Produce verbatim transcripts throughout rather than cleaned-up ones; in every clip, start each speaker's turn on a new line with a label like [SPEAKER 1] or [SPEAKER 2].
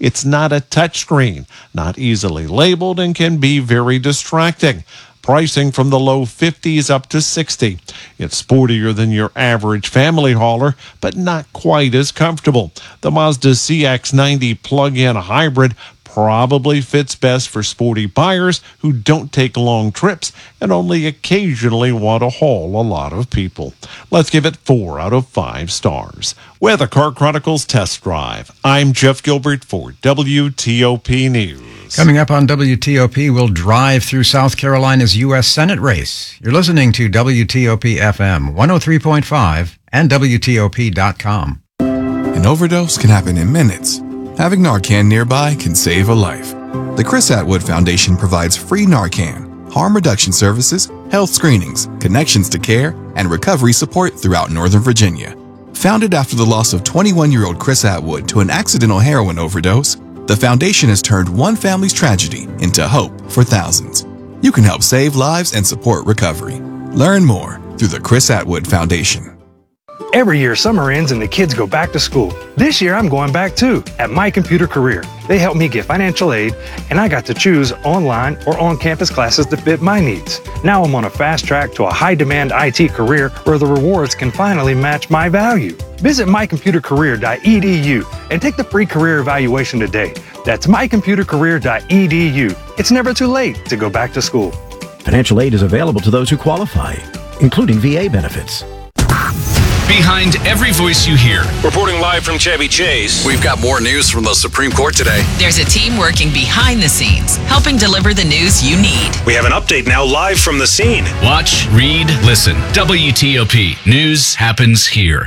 [SPEAKER 1] It's not a touchscreen, not easily labeled, and can be very distracting. Pricing from the low fifties up to sixty. It's sportier than your average family hauler, but not quite as comfortable. The Mazda C X ninety plug-in hybrid probably fits best for sporty buyers who don't take long trips and only occasionally want to haul a lot of people. Let's give it four out of five stars. With a Car Chronicles Test Drive, I'm Jeff Gilbert for W T O P News.
[SPEAKER 2] Coming up on W T O P, we'll drive through South Carolina's U S Senate race. You're listening to W T O P F M one oh three point five and W T O P dot com.
[SPEAKER 3] An overdose can happen in minutes. Having Narcan nearby can save a life. The Chris Atwood Foundation provides free Narcan, harm reduction services, health screenings, connections to care, and recovery support throughout Northern Virginia. Founded after the loss of twenty-one-year-old Chris Atwood to an accidental heroin overdose, the foundation has turned one family's tragedy into hope for thousands. You can help save lives and support recovery. Learn more through the Chris Atwood Foundation.
[SPEAKER 4] Every year, summer ends and the kids go back to school. This year, I'm going back too, at My Computer Career. They helped me get financial aid, and I got to choose online or on-campus classes that fit my needs. Now I'm on a fast track to a high-demand I T career where the rewards can finally match my value. Visit my computer career dot e d u and take the free career evaluation today. That's my computer career dot e d u. It's never too late to go back to school.
[SPEAKER 5] Financial aid is available to those who qualify, including V A benefits.
[SPEAKER 6] Behind every voice you hear. Reporting live from Chevy Chase.
[SPEAKER 7] We've got more news from the Supreme Court today.
[SPEAKER 8] There's a team working behind the scenes, helping deliver the news you need.
[SPEAKER 6] We have an update now live from the scene. Watch, read, listen. W T O P. News happens here.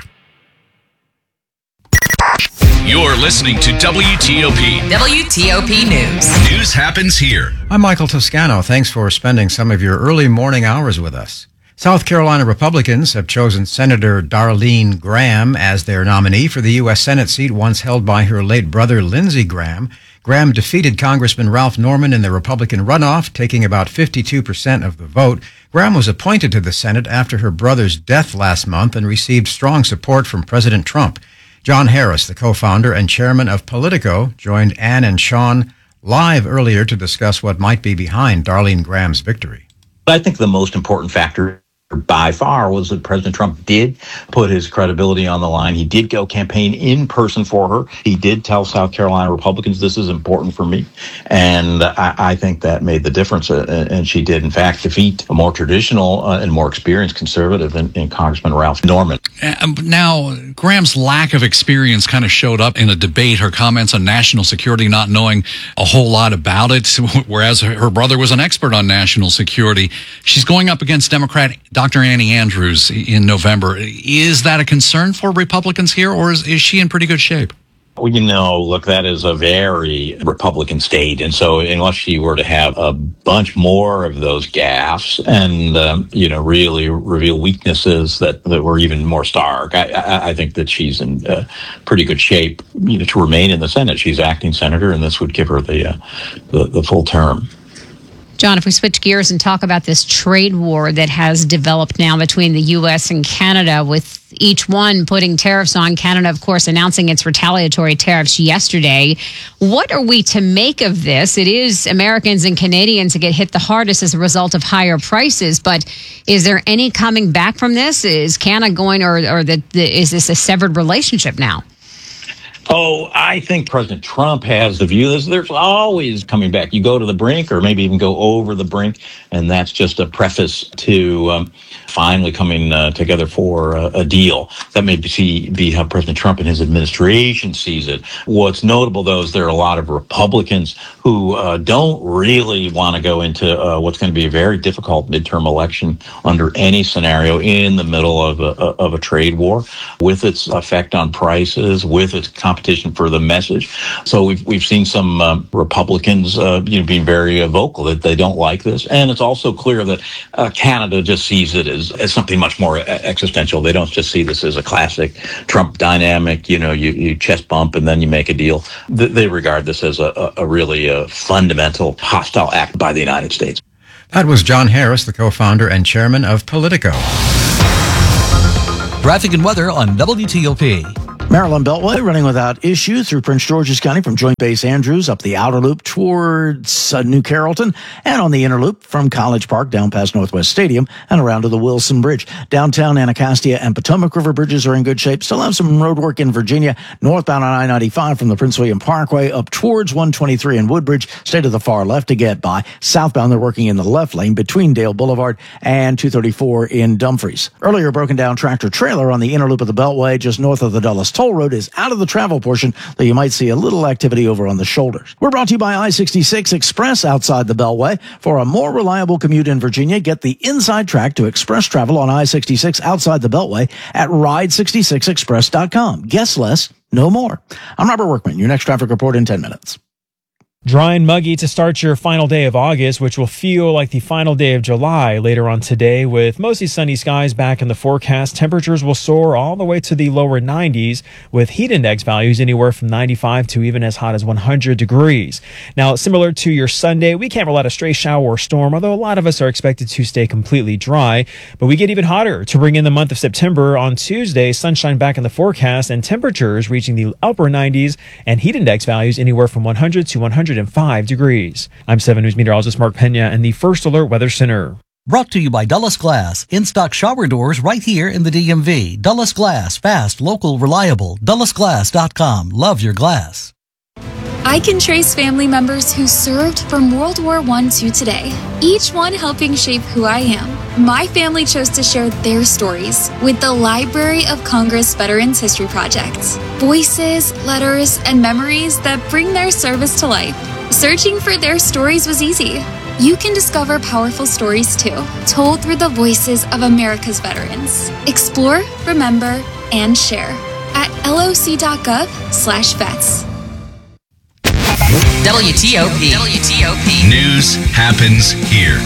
[SPEAKER 6] You're listening to W T O P.
[SPEAKER 8] W T O P News.
[SPEAKER 6] News happens here.
[SPEAKER 2] I'm Michael Toscano. Thanks for spending some of your early morning hours with us. South Carolina Republicans have chosen Senator Darlene Graham as their nominee for the U S Senate seat once held by her late brother, Lindsey Graham. Graham defeated Congressman Ralph Norman in the Republican runoff, taking about fifty-two percent of the vote. Graham was appointed to the Senate after her brother's death last month and received strong support from President Trump. John Harris, the co-founder and chairman of Politico, joined Ann and Sean live earlier to discuss what might be behind Darlene Graham's victory.
[SPEAKER 9] I think the most important factor by far was that President Trump did put his credibility on the line. He did go campaign in person for her. He did tell South Carolina Republicans, this is important for me. And I, I think that made the difference. Uh, and she did, in fact, defeat a more traditional uh, and more experienced conservative in, in Congressman Ralph Norman.
[SPEAKER 10] Uh, now, Graham's lack of experience kind of showed up in a debate, her comments on national security, not knowing a whole lot about it, whereas her brother was an expert on national security. She's going up against Democrat Doctor Annie Andrews in November. Is that a concern for Republicans here, or is, is she in pretty good shape?
[SPEAKER 9] Well, you know, look, that is a very Republican state. And so unless she were to have a bunch more of those gaffes and, um, you know, really reveal weaknesses that, that were even more stark, I, I, I think that she's in uh, pretty good shape, you know, to remain in the Senate. She's acting senator, and this would give her the, uh, the, the full term.
[SPEAKER 11] John, if we switch gears and talk about this trade war that has developed now between the U S and Canada, with each one putting tariffs on, Canada, of course, announcing its retaliatory tariffs yesterday. What are we to make of this? It is Americans and Canadians that get hit the hardest as a result of higher prices, but is there any coming back from this? Is Canada going, or, or the, the, is this a severed relationship now?
[SPEAKER 9] Oh, I think President Trump has the view that there's always coming back. You go to the brink, or maybe even go over the brink, and that's just a preface to um, finally coming uh, together for a, a deal. That may be, be how President Trump and his administration sees it. What's notable, though, is there are a lot of Republicans who uh, don't really want to go into uh, what's going to be a very difficult midterm election under any scenario in the middle of a, of a trade war, with its effect on prices, with its competition for the message. So we've we've seen some um, Republicans, uh, you know, being very uh, vocal that they don't like this, and it's also clear that uh, Canada just sees it as, as something much more existential. They don't just see this as a classic Trump dynamic. You know, you, you chest bump and then you make a deal. They, they regard this as a, a really a fundamental hostile act by the United States.
[SPEAKER 2] That was John Harris, the co-founder and chairman of Politico.
[SPEAKER 12] Traffic and weather on W T O P. Maryland Beltway running without issue through Prince George's County from Joint Base Andrews up the outer loop towards uh, New Carrollton, and on the inner loop from College Park down past Northwest Stadium and around to the Wilson Bridge. Downtown Anacostia and Potomac River bridges are in good shape. Still have some road work in Virginia, northbound on I ninety-five from the Prince William Parkway up towards one twenty-three and Woodbridge. Stay to the far left to get by. Southbound, they're working in the left lane between Dale Boulevard and two thirty-four in Dumfries. Earlier, broken down tractor trailer on the inner loop of the Beltway just north of the Dulles Toll Road is out of the travel portion, though you might see a little activity over on the shoulders. We're brought to you by I sixty-six Express outside the Beltway. For a more reliable commute in Virginia, get the inside track to express travel on I sixty-six outside the Beltway at ride sixty-six express dot com. Guess less, no more. I'm Robert Workman, your next traffic report in ten minutes.
[SPEAKER 13] Dry and muggy to start your final day of August, which will feel like the final day of July later on today, with mostly sunny skies back in the forecast. Temperatures will soar all the way to the lower nineties, with heat index values anywhere from ninety-five to even as hot as one hundred degrees. Now, similar to your Sunday, we can't rule out a stray shower or storm, although a lot of us are expected to stay completely dry. But we get even hotter to bring in the month of September. On Tuesday, sunshine back in the forecast and temperatures reaching the upper nineties and heat index values anywhere from one hundred to one hundred five degrees. I'm seven News meteorologist Mark Pena in the First Alert Weather Center.
[SPEAKER 14] Brought to you by Dulles Glass. In-stock shower doors right here in the D M V. Dulles Glass. Fast, local, reliable. Dulles Glass dot com. Love your glass.
[SPEAKER 15] I can trace family members who served from World War One to today, each one helping shape who I am. My family chose to share their stories with the Library of Congress Veterans History Project. Voices, letters, and memories that bring their service to life. Searching for their stories was easy. You can discover powerful stories too, told through the voices of America's veterans. Explore, remember, and share at loc dot gov slash vets.
[SPEAKER 8] W T O P. W T O P.
[SPEAKER 6] News happens here.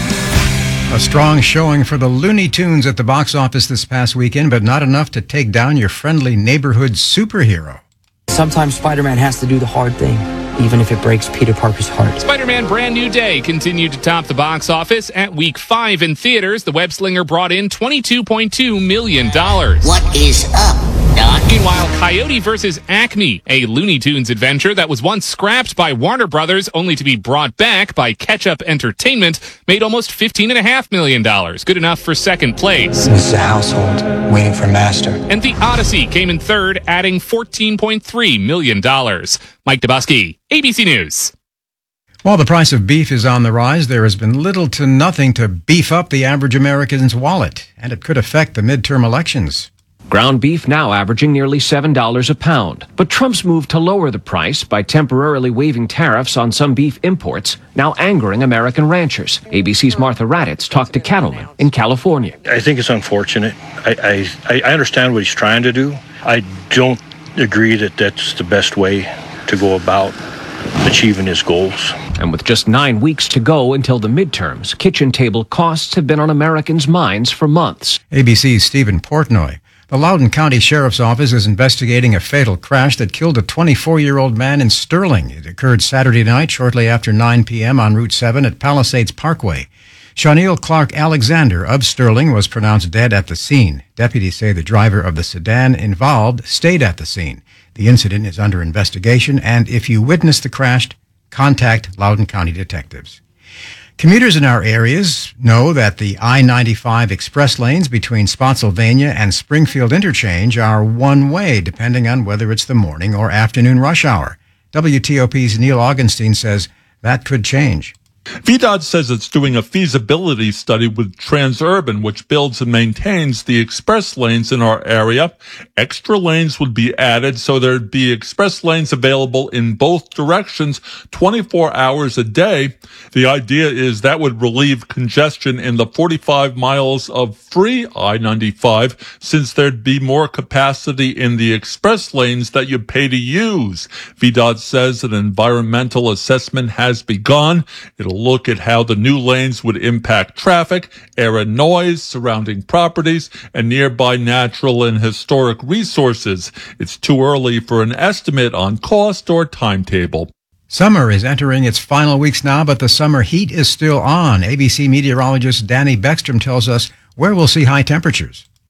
[SPEAKER 2] A strong showing for the Looney Tunes at the box office this past weekend, but not enough to take down your friendly neighborhood superhero.
[SPEAKER 16] Sometimes Spider-Man has to do the hard thing, even if it breaks Peter Parker's heart.
[SPEAKER 17] Spider-Man Brand New Day continued to top the box office at week five in theaters. The web-slinger brought in twenty-two point two million dollars.
[SPEAKER 18] What is up, Doc?
[SPEAKER 17] Meanwhile, Coyote versus Acme, a Looney Tunes adventure that was once scrapped by Warner Brothers only to be brought back by Ketchup Entertainment, made almost fifteen point five million dollars. Good enough for second place.
[SPEAKER 19] This is a household waiting for master.
[SPEAKER 17] And The Odyssey came in third, adding fourteen point three million dollars. Mike Dubusky, A B C News.
[SPEAKER 2] While the price of beef is on the rise, there has been little to nothing to beef up the average American's wallet, and it could affect the midterm elections.
[SPEAKER 20] Ground beef now averaging nearly seven dollars a pound. But Trump's move to lower the price by temporarily waiving tariffs on some beef imports now angering American ranchers. A B C's Martha Raddatz talked to cattlemen in California.
[SPEAKER 21] I think it's unfortunate. I, I, I understand what he's trying to do. I don't agree that that's the best way to go about achieving his goals.
[SPEAKER 20] And with just nine weeks to go until the midterms, kitchen table costs have been on Americans' minds for months.
[SPEAKER 2] A B C's Stephen Portnoy. The Loudoun County Sheriff's Office is investigating a fatal crash that killed a twenty-four-year-old man in Sterling. It occurred Saturday night shortly after nine p.m. on Route seven at Palisades Parkway. Shawneel Clark Alexander of Sterling was pronounced dead at the scene. Deputies say the driver of the sedan involved stayed at the scene. The incident is under investigation, and if you witnessed the crash, contact Loudoun County detectives. Commuters in our areas know that the I ninety-five express lanes between Spotsylvania and Springfield Interchange are one way, depending on whether it's the morning or afternoon rush hour. W T O P's Neil Augenstein says that could change.
[SPEAKER 22] V DOT says it's doing a feasibility study with Transurban, which builds and maintains the express lanes in our area. Extra lanes would be added, so there'd be express lanes available in both directions twenty-four hours a day. The idea is that would relieve congestion in the forty-five miles of free I ninety-five, since there'd be more capacity in the express lanes that you pay to use. V DOT says an environmental assessment has begun. It'll look at how the new lanes would impact traffic, air and noise, surrounding properties, and nearby natural and historic resources. It's too early for an estimate on cost or timetable.
[SPEAKER 2] Summer is entering its final weeks now, but the summer heat is still on. A B C meteorologist Danny Beckstrom tells us where we'll see high temperatures.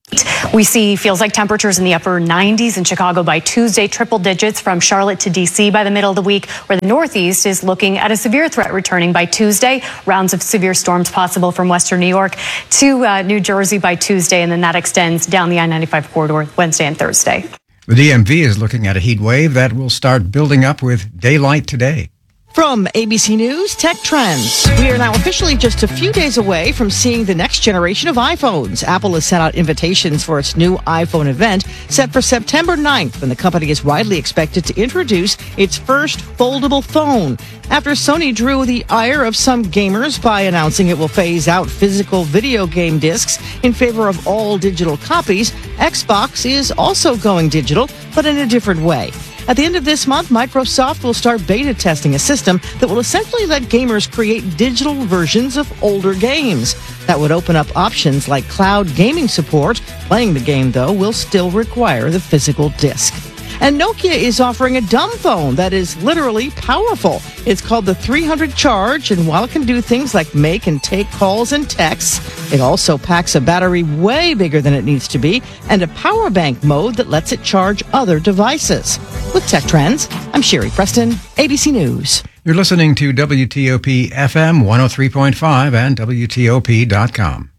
[SPEAKER 1] We see feels like temperatures in the upper nineties in Chicago by Tuesday, triple digits from Charlotte to D C by the middle of the week, where the Northeast is looking at a severe threat returning by Tuesday. Rounds of severe storms possible from western New York to uh, New Jersey by Tuesday, and then that extends down the I ninety-five corridor Wednesday and Thursday.
[SPEAKER 2] The D M V is looking at a heat wave that will start building up with daylight today.
[SPEAKER 3] From A B C News Tech Trends, we are now officially just a few days away from seeing the next generation of iPhones. Apple has sent out invitations for its new iPhone event set for September ninth, when the company is widely expected to introduce its first foldable phone. After Sony drew the ire of some gamers by announcing it will phase out physical video game discs in favor of all digital copies, Xbox is also going digital, but in a different way. At the end of this month, Microsoft will start beta testing a system that will essentially let gamers create digital versions of older games. That would open up options like cloud gaming support. Playing the game, though, will still require the physical disc. And Nokia is offering a dumb phone that is literally powerful. It's called the three hundred Charge, and while it can do things like make and take calls and texts, it also packs a battery way bigger than it needs to be and a power bank mode that lets it charge other devices. With Tech Trends, I'm Sherry Preston, A B C News.
[SPEAKER 2] You're listening to W T O P F M one oh three point five and W T O P dot com.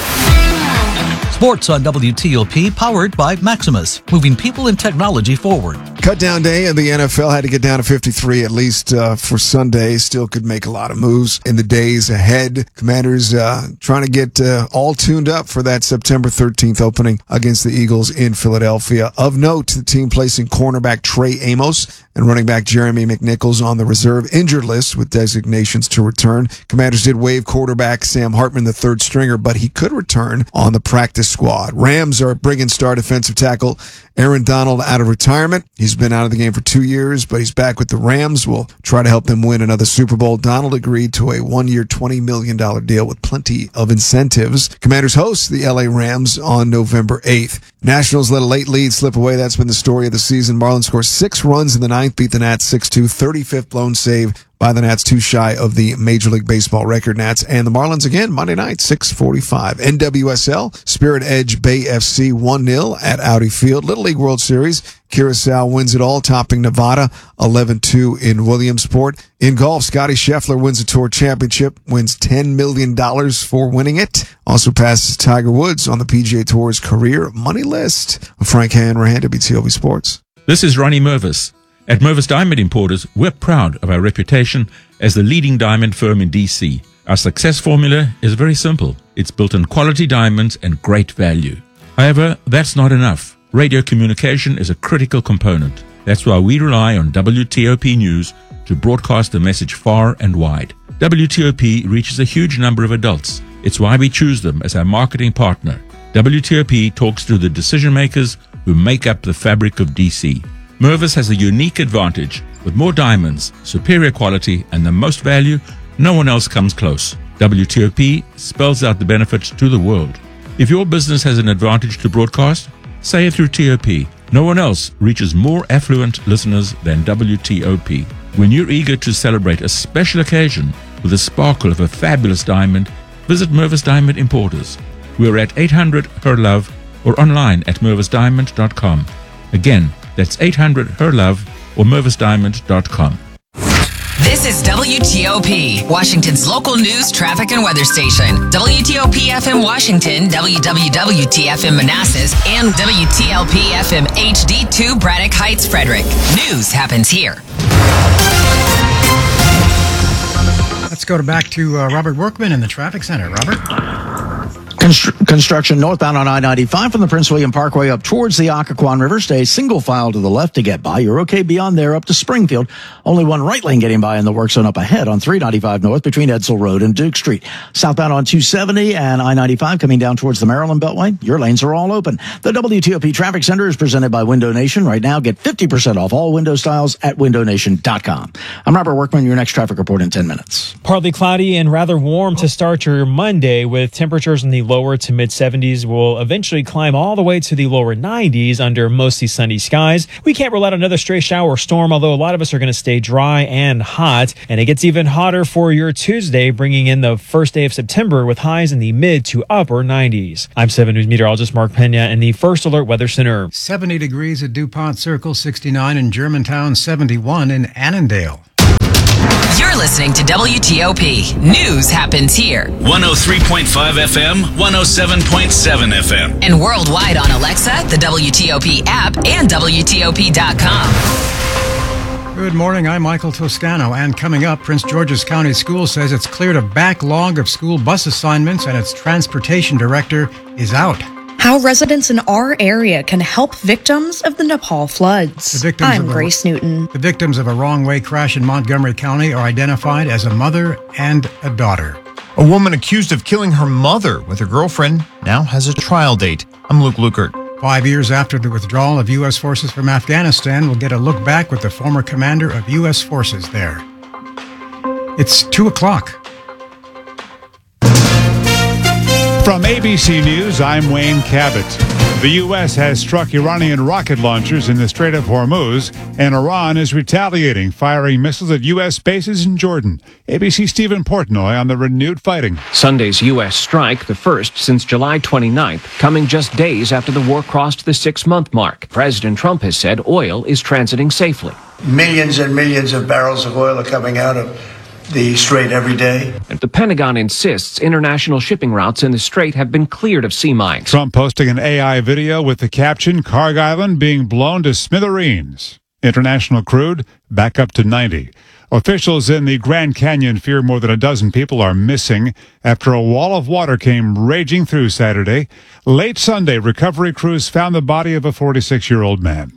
[SPEAKER 14] Sports on W T O P, powered by Maximus, moving people and technology forward.
[SPEAKER 23] Cut down day of the N F L had to get down to fifty-three at least uh, for Sunday. Still could make a lot of moves in the days ahead. Commanders uh, trying to get uh, all tuned up for that September thirteenth opening against the Eagles in Philadelphia. Of note, the team placing cornerback Trey Amos and running back Jeremy McNichols on the reserve injured list with designations to return. Commanders did waive quarterback Sam Hartman, the third stringer, but he could return on the practice squad. Rams are bringing star defensive tackle Aaron Donald out of retirement. He's been out of the game for two years, but he's back with the Rams. Will try to help them win another Super Bowl. Donald agreed to a one-year, twenty million dollars deal with plenty of incentives. Commanders host the L A Rams on November eighth. Nationals let a late lead slip away. That's been the story of the season. Marlins scored six runs in the ninth, beat the Nats six two, thirty-fifth blown save by the Nats, too shy of the Major League Baseball record. Nats and the Marlins again Monday night, six forty-five. N W S L, Spirit Edge Bay F C one nil at Audi Field. Little League World Series, Curacao wins it all, topping Nevada eleven two in Williamsport. In golf, Scotty Scheffler wins the Tour Championship, wins ten million dollars for winning it. Also passes Tiger Woods on the P G A Tour's career money list. Frank Hanrahan, W T O P Sports.
[SPEAKER 24] This is Ronnie Mervis. At Mervis Diamond Importers, we're proud of our reputation as the leading diamond firm in D C. Our success formula is very simple. It's built on quality diamonds and great value. However, that's not enough. Radio communication is a critical component. That's why we rely on W T O P News to broadcast the message far and wide. W T O P reaches a huge number of adults. It's why we choose them as our marketing partner. W T O P talks to the decision makers who make up the fabric of D C. Mervis has a unique advantage. With more diamonds, superior quality, and the most value, no one else comes close. W T O P spells out the benefits to the world. If your business has an advantage to broadcast, say it through T O P. No one else reaches more affluent listeners than W T O P. When you're eager to celebrate a special occasion with the sparkle of a fabulous diamond, visit Mervis Diamond Importers. We're at eight hundred Her Love or online at mervis diamond dot com. Again, that's eight hundred Her Love or mervis diamond dot com.
[SPEAKER 8] This is W T O P, Washington's local news, traffic, and weather station. W T O P F M Washington, W W W T F M Manassas, and W T L P F M H D two Braddock Heights, Frederick. News happens here.
[SPEAKER 2] Let's go to back to uh, Robert Workman in the traffic center. Robert?
[SPEAKER 12] Constr- construction northbound on I ninety-five from the Prince William Parkway up towards the Occoquan River. Stay single file to the left to get by. You're okay beyond there up to Springfield. Only one right lane getting by in the work zone up ahead on three ninety-five north between Edsel Road and Duke Street. Southbound on two seventy and I ninety-five coming down towards the Maryland Beltway. Your lanes are all open. The W T O P Traffic Center is presented by Window Nation. Right now, get fifty percent off all window styles at window nation dot com. I'm Robert Workman. Your next traffic report in ten minutes.
[SPEAKER 13] Partly cloudy and rather warm to start your Monday with temperatures in the low lower to mid seventies will eventually climb all the way to the lower nineties under mostly sunny skies. We can't rule out another stray shower or storm, although a lot of us are going to stay dry and hot. And it gets even hotter for your Tuesday, bringing in the first day of September with highs in the mid to upper nineties. I'm seven News meteorologist Mark Pena in the First Alert Weather Center.
[SPEAKER 2] seventy degrees at DuPont Circle, sixty-nine in Germantown, seventy-one in Annandale.
[SPEAKER 8] You're listening to W T O P. News happens here.
[SPEAKER 6] one oh three point five F M, one oh seven point seven F M.
[SPEAKER 8] And worldwide on Alexa, the W T O P app, and W T O P dot com.
[SPEAKER 2] Good morning, I'm Michael Toscano, and coming up, Prince George's County School says it's cleared a backlog of school bus assignments and its transportation director is out.
[SPEAKER 4] How residents in our area can help victims of the Nepal floods.
[SPEAKER 2] The victims
[SPEAKER 4] I'm
[SPEAKER 2] of a-
[SPEAKER 4] Grace Newton.
[SPEAKER 2] The victims of a wrong-way crash in Montgomery County are identified as a mother and a daughter.
[SPEAKER 5] A woman accused of killing her mother with her girlfriend now has a trial date. I'm Luke Lukert.
[SPEAKER 2] Five years after the withdrawal of U S forces from Afghanistan, we'll get a look back with the former commander of U S forces there. It's two o'clock.
[SPEAKER 7] From A B C News, I'm Wayne Cabot. The U S has struck Iranian rocket launchers in the Strait of Hormuz, and Iran is retaliating, firing missiles at U S bases in Jordan. A B C Stephen Portnoy on the renewed fighting.
[SPEAKER 20] Sunday's U S strike, the first since July twenty-ninth, coming just days after the war crossed the six-month mark. President Trump has said oil is transiting safely.
[SPEAKER 10] Millions and millions of barrels of oil are coming out of the Strait every day.
[SPEAKER 20] And the Pentagon insists international shipping routes in the Strait have been cleared of sea mines.
[SPEAKER 7] Trump posting an A I video with the caption, Carg Island being blown to smithereens. International crude back up to ninety. Officials in the Grand Canyon fear more than a dozen people are missing after a wall of water came raging through Saturday. Late Sunday, recovery crews found the body of a forty-six-year-old man.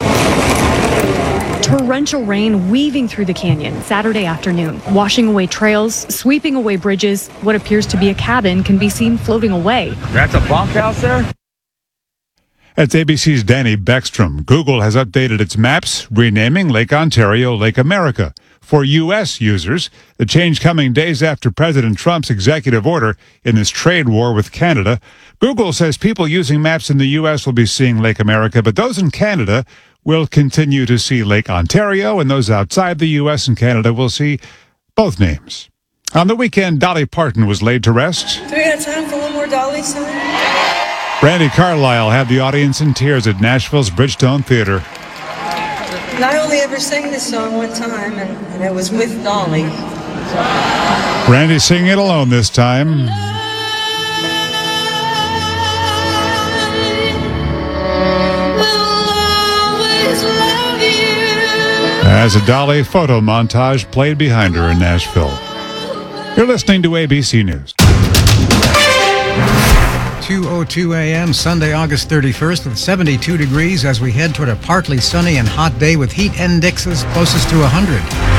[SPEAKER 1] Torrential rain weaving through the canyon Saturday afternoon, washing away trails, sweeping away bridges. What appears to be a cabin can be seen floating away.
[SPEAKER 7] That's a bunkhouse there? That's A B C's Danny Beckstrom. Google has updated its maps, renaming Lake Ontario Lake America. For U S users, the change coming days after President Trump's executive order in this trade war with Canada. Google says people using maps in the U S will be seeing Lake America, but those in Canada will continue to see Lake Ontario, and those outside the U S and Canada will see both names. On the weekend, Dolly Parton was laid to rest.
[SPEAKER 25] Do we have time for one more Dolly song?
[SPEAKER 7] Brandi Carlile had the audience in tears at Nashville's Bridgestone Theater.
[SPEAKER 25] And I only ever sang this song one time, and, and it was with Dolly.
[SPEAKER 7] Brandi singing it alone this time. As a Dolly photo montage played behind her in Nashville. You're listening to A B C News.
[SPEAKER 2] two oh two a.m. Sunday, August thirty-first with seventy-two degrees as we head toward a partly sunny and hot day with heat indexes closest to one hundred.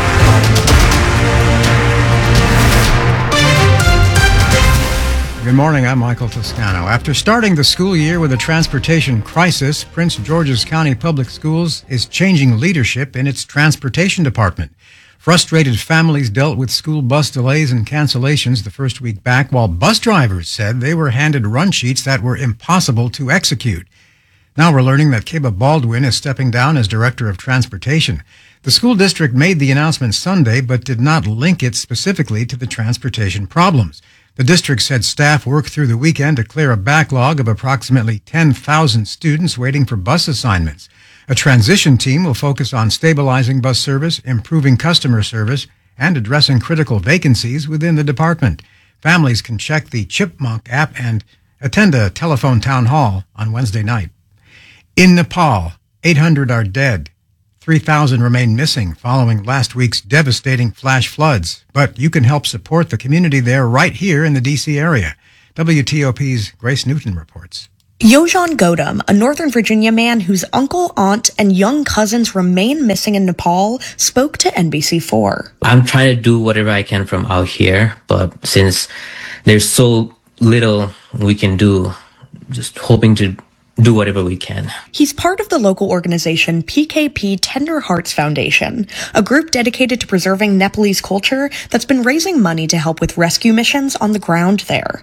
[SPEAKER 2] Good morning, I'm Michael Toscano. After starting the school year with a transportation crisis, Prince George's County Public Schools is changing leadership in its transportation department. Frustrated families dealt with school bus delays and cancellations the first week back, while bus drivers said they were handed run sheets that were impossible to execute. Now we're learning that Kiba Baldwin is stepping down as Director of Transportation. The school district made the announcement Sunday, but did not link it specifically to the transportation problems. The district said staff worked through the weekend to clear a backlog of approximately ten thousand students waiting for bus assignments. A transition team will focus on stabilizing bus service, improving customer service, and addressing critical vacancies within the department. Families can check the Chipmunk app and attend a telephone town hall on Wednesday night. In Nepal, eight hundred are dead. three thousand remain missing following last week's devastating flash floods. But you can help support the community there right here in the D C area. W T O P's Grace Newton reports.
[SPEAKER 4] Yojan Godam, a Northern Virginia man whose uncle, aunt, and young cousins remain missing in Nepal, spoke to N B C four.
[SPEAKER 26] I'm trying to do whatever I can from out here, but since there's so little we can do, just hoping to do whatever we can.
[SPEAKER 4] He's part of the local organization P K P Tender Hearts Foundation, a group dedicated to preserving Nepalese culture that's been raising money to help with rescue missions on the ground there.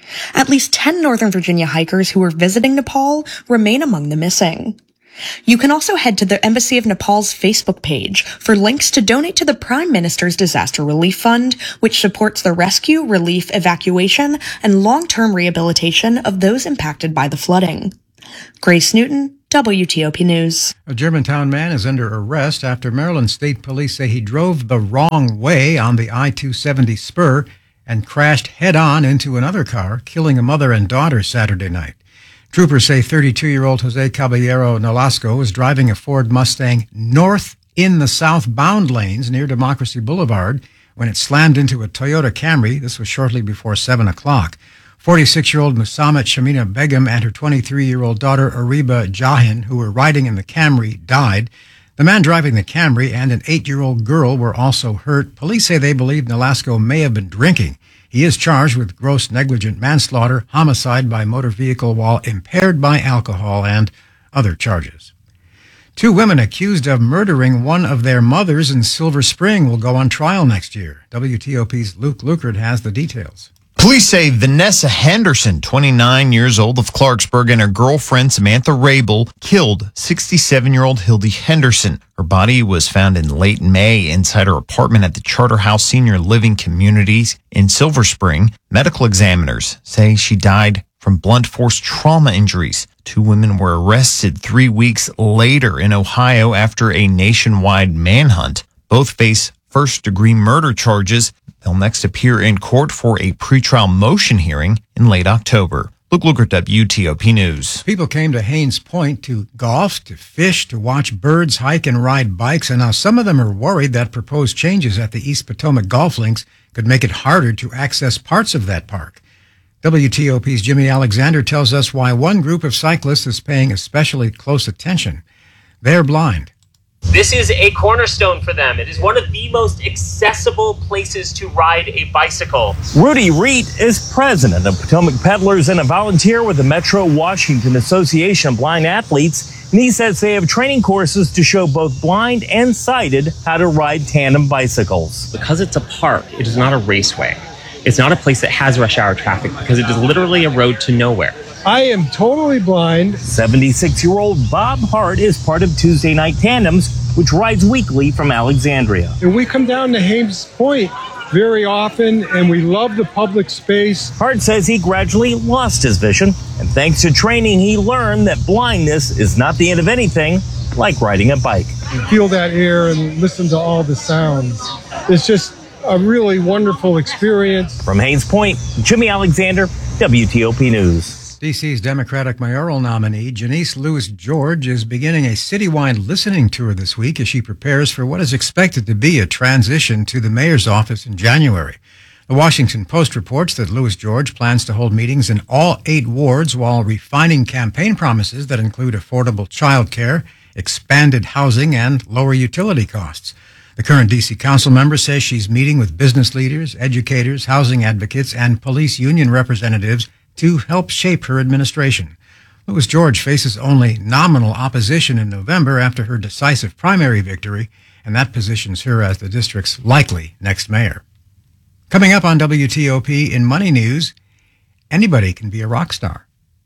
[SPEAKER 4] At least ten Northern Virginia hikers who were visiting Nepal remain among the missing. You can also head to the Embassy of Nepal's Facebook page for links to donate to the Prime Minister's Disaster Relief Fund, which supports the rescue, relief, evacuation, and long-term rehabilitation of those impacted by the flooding. Grace Newton, W T O P News.
[SPEAKER 2] A Germantown man is under arrest after Maryland State Police say he drove the wrong way on the I two seventy spur and crashed head-on into another car, killing a mother and daughter Saturday night. Troopers say thirty-two-year-old Jose Caballero Nolasco was driving a Ford Mustang north in the southbound lanes near Democracy Boulevard when it slammed into a Toyota Camry. This was shortly before seven o'clock. forty-six-year-old Musamet Shamina Begum and her twenty-three-year-old daughter Ariba Jahin, who were riding in the Camry, died. The man driving the Camry and an eight-year-old girl were also hurt. Police say they believe Nolasco may have been drinking. He is charged with gross negligent manslaughter, homicide by motor vehicle while impaired by alcohol, and other charges. Two women accused of murdering one of their mothers in Silver Spring will go on trial next year. W T O P's Luke Lukert has the details.
[SPEAKER 5] Police say Vanessa Henderson, twenty-nine years old, of Clarksburg, and her girlfriend Samantha Rabel killed sixty-seven-year-old Hildy Henderson. Her body was found in late May inside her apartment at the Charterhouse Senior Living Communities in Silver Spring. Medical examiners say she died from blunt force trauma injuries. Two women were arrested three weeks later in Ohio after a nationwide manhunt. Both face first-degree murder charges. They'll next appear in court for a pretrial motion hearing in late October. Luke Lukert, W T O P News.
[SPEAKER 2] People came to Haynes Point to golf, to fish, to watch birds, hike, and ride bikes, and now some of them are worried that proposed changes at the East Potomac Golf Links could make it harder to access parts of that park. W T O P's Jimmy Alexander tells us why one group of cyclists is paying especially close attention. They're blind.
[SPEAKER 9] This is a cornerstone for them. It is one of the most accessible places to ride a bicycle.
[SPEAKER 11] Rudy Reet is president of Potomac Peddlers and a volunteer with the Metro Washington Association of Blind Athletes. And he says they have training courses to show both blind and sighted how to ride tandem bicycles.
[SPEAKER 9] Because it's a park, it is not a raceway. It's not a place that has rush hour traffic because it is literally a road to nowhere.
[SPEAKER 15] I am totally blind.
[SPEAKER 11] seventy-six-year-old Bob Hart is part of Tuesday Night Tandems, which rides weekly from Alexandria.
[SPEAKER 15] And we come down to Haynes Point very often, and we love the public space.
[SPEAKER 11] Hart says he gradually lost his vision, and thanks to training, he learned that blindness is not the end of anything, like riding a bike.
[SPEAKER 15] You feel that air and listen to all the sounds. It's just a really wonderful experience.
[SPEAKER 11] From Haynes Point, Jimmy Alexander, W T O P News.
[SPEAKER 2] D C's Democratic mayoral nominee, Janice Lewis George, is beginning a citywide listening tour this week as she prepares for what is expected to be a transition to the mayor's office in January. The Washington Post reports that Lewis George plans to hold meetings in all eight wards while refining campaign promises that include affordable child care, expanded housing, and lower utility costs. The current D C council member says she's meeting with business leaders, educators, housing advocates, and police union representatives to help shape her administration. Lewis George faces only nominal opposition in November after her decisive primary victory, and that positions her as the district's likely next mayor. Coming up on W T O P in Money News, anybody can be a rock star.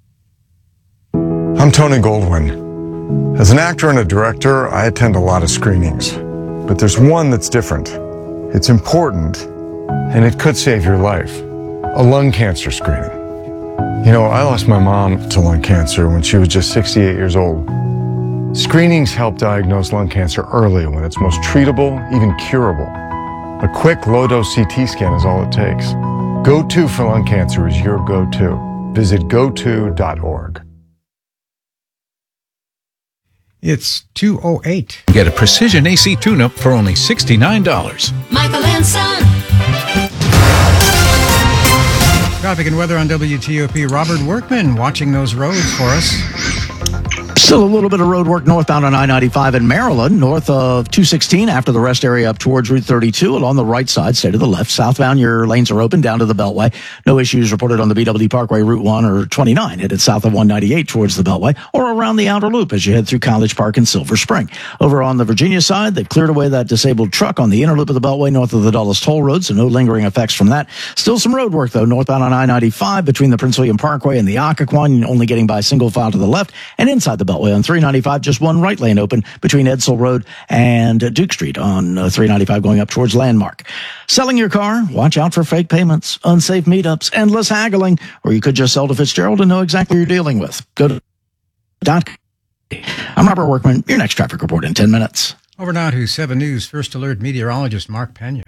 [SPEAKER 16] I'm Tony Goldwyn. As an actor and a director, I attend a lot of screenings, but there's one that's different. It's important, and it could save your life. A lung cancer screening. You know, I lost my mom to lung cancer when she was just sixty-eight years old. Screenings help diagnose lung cancer early when it's most treatable, even curable. A quick low-dose C T scan is all it takes. Go To for lung cancer is your go-to. Visit go to dot org.
[SPEAKER 2] It's two oh eight.
[SPEAKER 18] Get a precision A C tune-up for only sixty-nine dollars.
[SPEAKER 19] Michael and Son.
[SPEAKER 2] Traffic and weather on W T O P. Robert Workman watching those roads for us.
[SPEAKER 12] Still a little bit of road work northbound on I ninety-five in Maryland, north of two sixteen after the rest area up towards Route thirty-two. Along the right side, stay to the left. Southbound, your lanes are open down to the Beltway. No issues reported on the B W D Parkway, Route one or twenty-nine, headed south of one ninety-eight towards the Beltway, or around the outer loop as you head through College Park and Silver Spring. Over on the Virginia side, they've cleared away that disabled truck on the inner loop of the Beltway north of the Dulles Toll Road, so no lingering effects from that. Still some road work, though, northbound on I ninety-five between the Prince William Parkway and the Occoquan, only getting by single file to the left, and inside the Beltway on three ninety-five, just one right lane open between Edsall Road and Duke Street on uh, three ninety-five going up towards Landmark. Selling your car? Watch out for fake payments, unsafe meetups, endless haggling, or you could just sell to Fitzgerald and know exactly what you're dealing with. Go to dot. I'm Robert Workman, your next traffic report in ten minutes.
[SPEAKER 2] Over now to seven News First Alert meteorologist Mark Pena.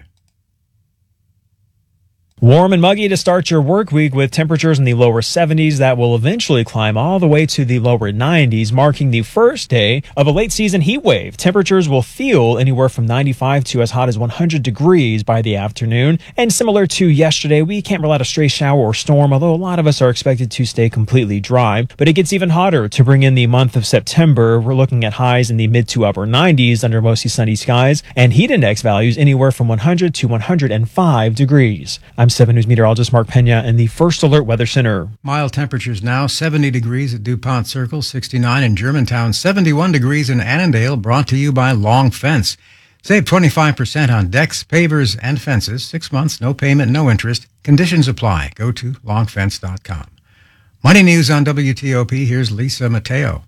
[SPEAKER 13] Warm and muggy to start your work week with temperatures in the lower seventies that will eventually climb all the way to the lower nineties, marking the first day of a late season heat wave. Temperatures will feel anywhere from ninety-five to as hot as one hundred degrees by the afternoon. And similar to yesterday, we can't rule out a stray shower or storm, although a lot of us are expected to stay completely dry. But it gets even hotter to bring in the month of September. We're looking at highs in the mid to upper nineties under mostly sunny skies and heat index values anywhere from one hundred to one hundred five degrees. I'm seven News meteorologist Mark Pena in the First Alert Weather Center.
[SPEAKER 2] Mild temperatures now, seventy degrees at DuPont Circle, sixty-nine in Germantown, seventy-one degrees in Annandale, brought to you by Long Fence. Save twenty-five percent on decks, pavers, and fences. Six months, no payment, no interest. Conditions apply. Go to long fence dot com. Money News on W T O P. Here's Lisa Mateo.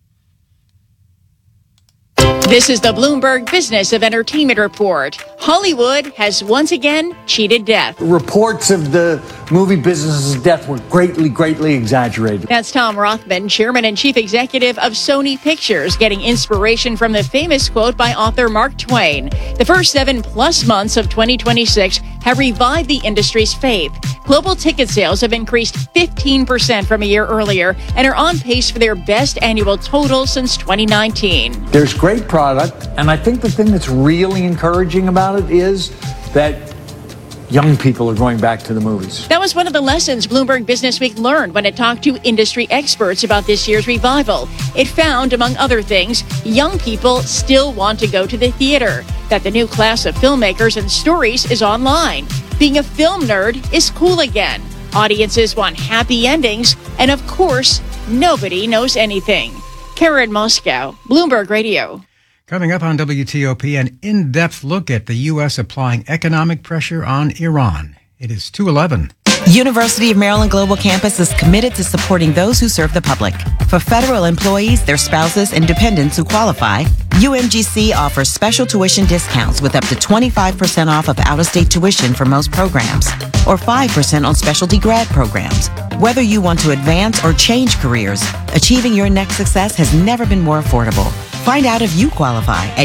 [SPEAKER 3] This is the Bloomberg Business of Entertainment Report. Hollywood has once again cheated death.
[SPEAKER 14] Reports of the movie business's death were greatly, greatly exaggerated.
[SPEAKER 3] That's Tom Rothman, chairman and chief executive of Sony Pictures, getting inspiration from the famous quote by author Mark Twain. The first seven plus months of twenty twenty-six have revived the industry's faith. Global ticket sales have increased fifteen percent from a year earlier and are on pace for their best annual total since twenty nineteen.
[SPEAKER 14] There's great product, and I think the thing that's really encouraging about it is that young people are going back to the movies.
[SPEAKER 3] That was one of the lessons Bloomberg Business Week learned when it talked to industry experts about this year's revival. It found, among other things, young people still want to go to the theater, that the new class of filmmakers and stories is online. Being a film nerd is cool again. Audiences want happy endings, and of course, nobody knows anything. Karen Moscow, Bloomberg Radio.
[SPEAKER 2] Coming up on W T O P, an in-depth look at the U S applying economic pressure on Iran. It is two eleven.
[SPEAKER 17] University of Maryland Global Campus is committed to supporting those who serve the public. For federal employees, their spouses, and dependents who qualify, U M G C offers special tuition discounts with up to twenty-five percent off of out-of-state tuition for most programs, or five percent on specialty grad programs. Whether you want to advance or change careers, achieving your next success has never been more affordable. Find out if you qualify at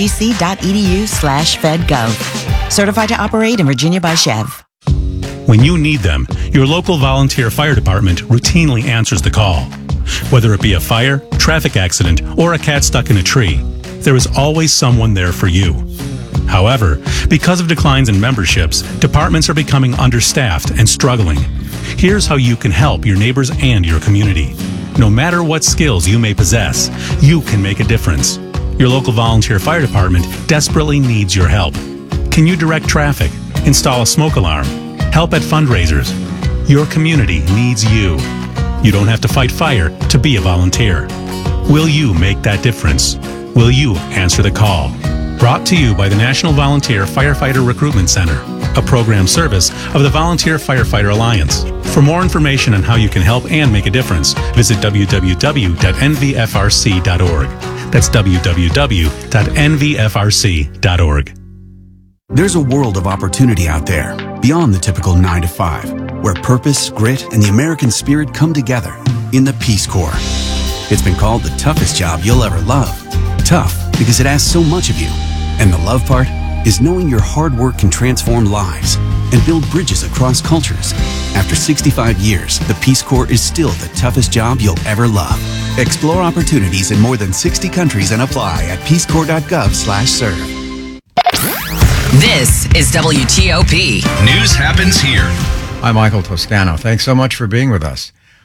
[SPEAKER 17] umgc.edu slash fedgov. Certified to operate in Virginia by Chev.
[SPEAKER 19] When you need them, your local volunteer fire department routinely answers the call. Whether it be a fire, traffic accident, or a cat stuck in a tree, there is always someone there for you. However, because of declines in memberships, departments are becoming understaffed and struggling. Here's how you can help your neighbors and your community. No matter what skills you may possess, you can make a difference. Your local volunteer fire department desperately needs your help. Can you direct traffic, install a smoke alarm, help at fundraisers? Your community needs you. You don't have to fight fire to be a volunteer. Will you make that difference? Will you answer the call? Brought to you by the National Volunteer Firefighter Recruitment Center, a program service of the Volunteer Firefighter Alliance. For more information on how you can help and make a difference, visit w w w dot n v f r c dot org. That's w w w dot n v f r c dot org.
[SPEAKER 21] There's a world of opportunity out there, beyond the typical nine to five, where purpose, grit, and the American spirit come together in the Peace Corps. It's been called the toughest job you'll ever love. Tough because it asks so much of you. And the love part is knowing your hard work can transform lives and build bridges across cultures. After sixty-five years, the Peace Corps is still the toughest job you'll ever love. Explore opportunities in more than sixty countries and apply at peace corps dot gov slash serve.
[SPEAKER 8] This is W T O P.
[SPEAKER 6] News happens here.
[SPEAKER 2] I'm Michael Toscano. Thanks so much for being with us.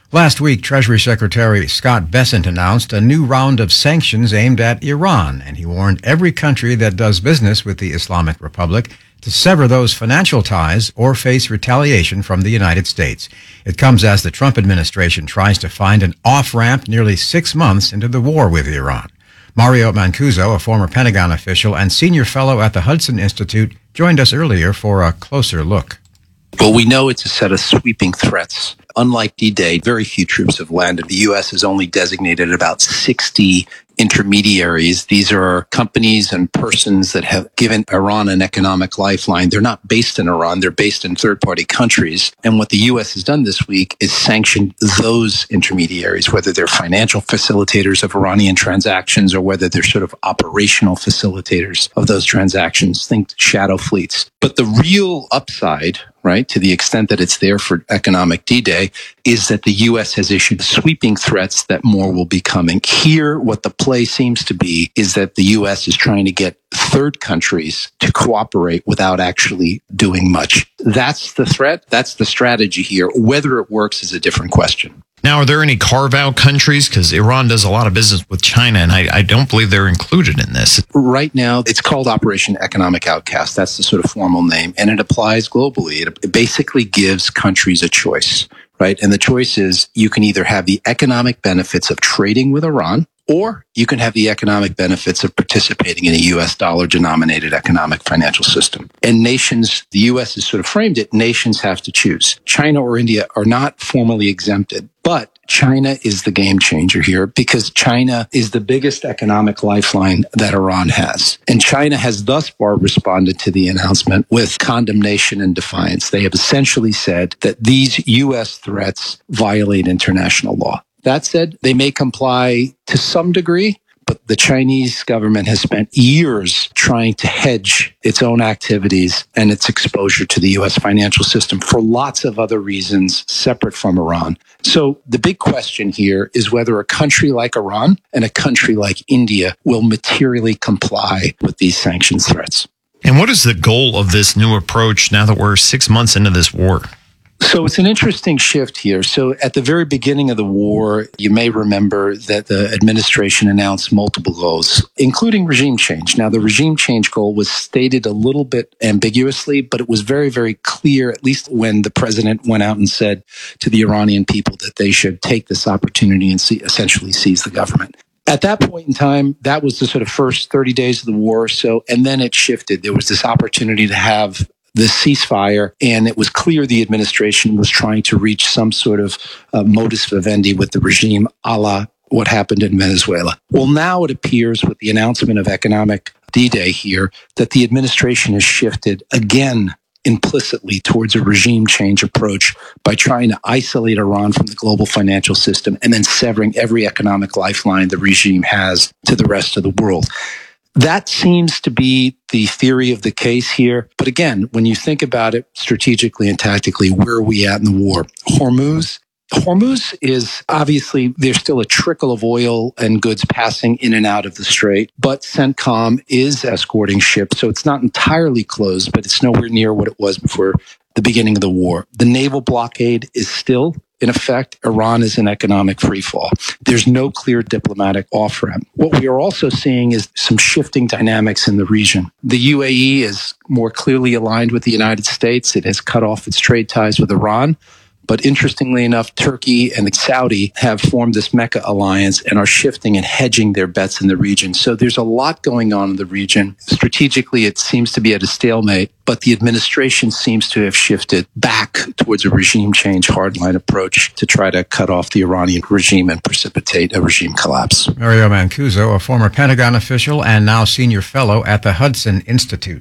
[SPEAKER 2] Last week, Treasury Secretary Scott Bessent announced a new round of sanctions aimed at Iran, and he warned every country that does business with the Islamic Republic to sever those financial ties or face retaliation from the United States. It comes as the Trump administration tries to find an off-ramp nearly six months into the war with Iran. Mario Mancuso, a former Pentagon official and senior fellow at the Hudson Institute, joined us earlier for a closer look.
[SPEAKER 1] Well, we know it's a set of sweeping threats. Unlike D-Day, very few troops have landed. The U S has only designated about sixty intermediaries. These are companies and persons that have given Iran an economic lifeline. They're not based in Iran. They're based in third-party countries. And what the U S has done this week is sanctioned those intermediaries, whether they're financial facilitators of Iranian transactions or whether they're sort of operational facilitators of those transactions. Think shadow fleets. But the real upside, right, to the extent that it's there for economic D-Day, is that the U S has issued sweeping threats that more will be coming. Here, what the play seems to be is that the U S is trying to get third countries to cooperate without actually doing much. That's the threat. That's the strategy here. Whether it works is a different question.
[SPEAKER 5] Now, are there any carve-out countries? Because Iran does a lot of business with China, and I, I don't believe they're included in this.
[SPEAKER 1] Right now, it's called Operation Economic Outcast. That's the sort of formal name, and it applies globally. It, it basically gives countries a choice, right? And the choice is you can either have the economic benefits of trading with Iran, or you can have the economic benefits of participating in a U S dollar-denominated economic financial system. And nations, the U S has sort of framed it, nations have to choose. China or India are not formally exempted, but China is the game changer here because China is the biggest economic lifeline that Iran has. And China has thus far responded to the announcement with condemnation and defiance. They have essentially said that these U S threats violate international law. That said, they may comply to some degree, but the Chinese government has spent years trying to hedge its own activities and its exposure to the U S financial system for lots of other reasons separate from Iran. So the big question here is whether a country like Iran and a country like India will materially comply with these sanctions threats.
[SPEAKER 5] And what is the goal of this new approach now that we're six months into this war?
[SPEAKER 1] So it's an interesting shift here. So at the very beginning of the war, you may remember that the administration announced multiple goals, including regime change. Now, the regime change goal was stated a little bit ambiguously, but it was very, very clear, at least when the president went out and said to the Iranian people that they should take this opportunity and see, essentially seize the government. At that point in time, that was the sort of first thirty days of the war or so, and then it shifted. There was this opportunity to have the ceasefire, and it was clear the administration was trying to reach some sort of uh, modus vivendi with the regime, a la what happened in Venezuela. Well, now it appears with the announcement of economic D-Day here that the administration has shifted again implicitly towards a regime change approach by trying to isolate Iran from the global financial system and then severing every economic lifeline the regime has to the rest of the world. That seems to be the theory of the case here. But again, when you think about it strategically and tactically, where are we at in the war? Hormuz. Hormuz is obviously, there's still a trickle of oil and goods passing in and out of the strait, but CENTCOM is escorting ships. So it's not entirely closed, but it's nowhere near what it was before the beginning of the war. The naval blockade is still in effect. Iran is in economic freefall. There's no clear diplomatic off-ramp. What we are also seeing is some shifting dynamics in the region. The U A E is more clearly aligned with the United States. It has cut off its trade ties with Iran. But interestingly enough, Turkey and Saudi have formed this Mecca alliance and are shifting and hedging their bets in the region. So there's a lot going on in the region. Strategically, it seems to be at a stalemate, but the administration seems to have shifted back towards a regime change hardline approach to try to cut off the Iranian regime and precipitate a regime collapse.
[SPEAKER 2] Mario Mancuso, a former Pentagon official and now senior fellow at the Hudson Institute.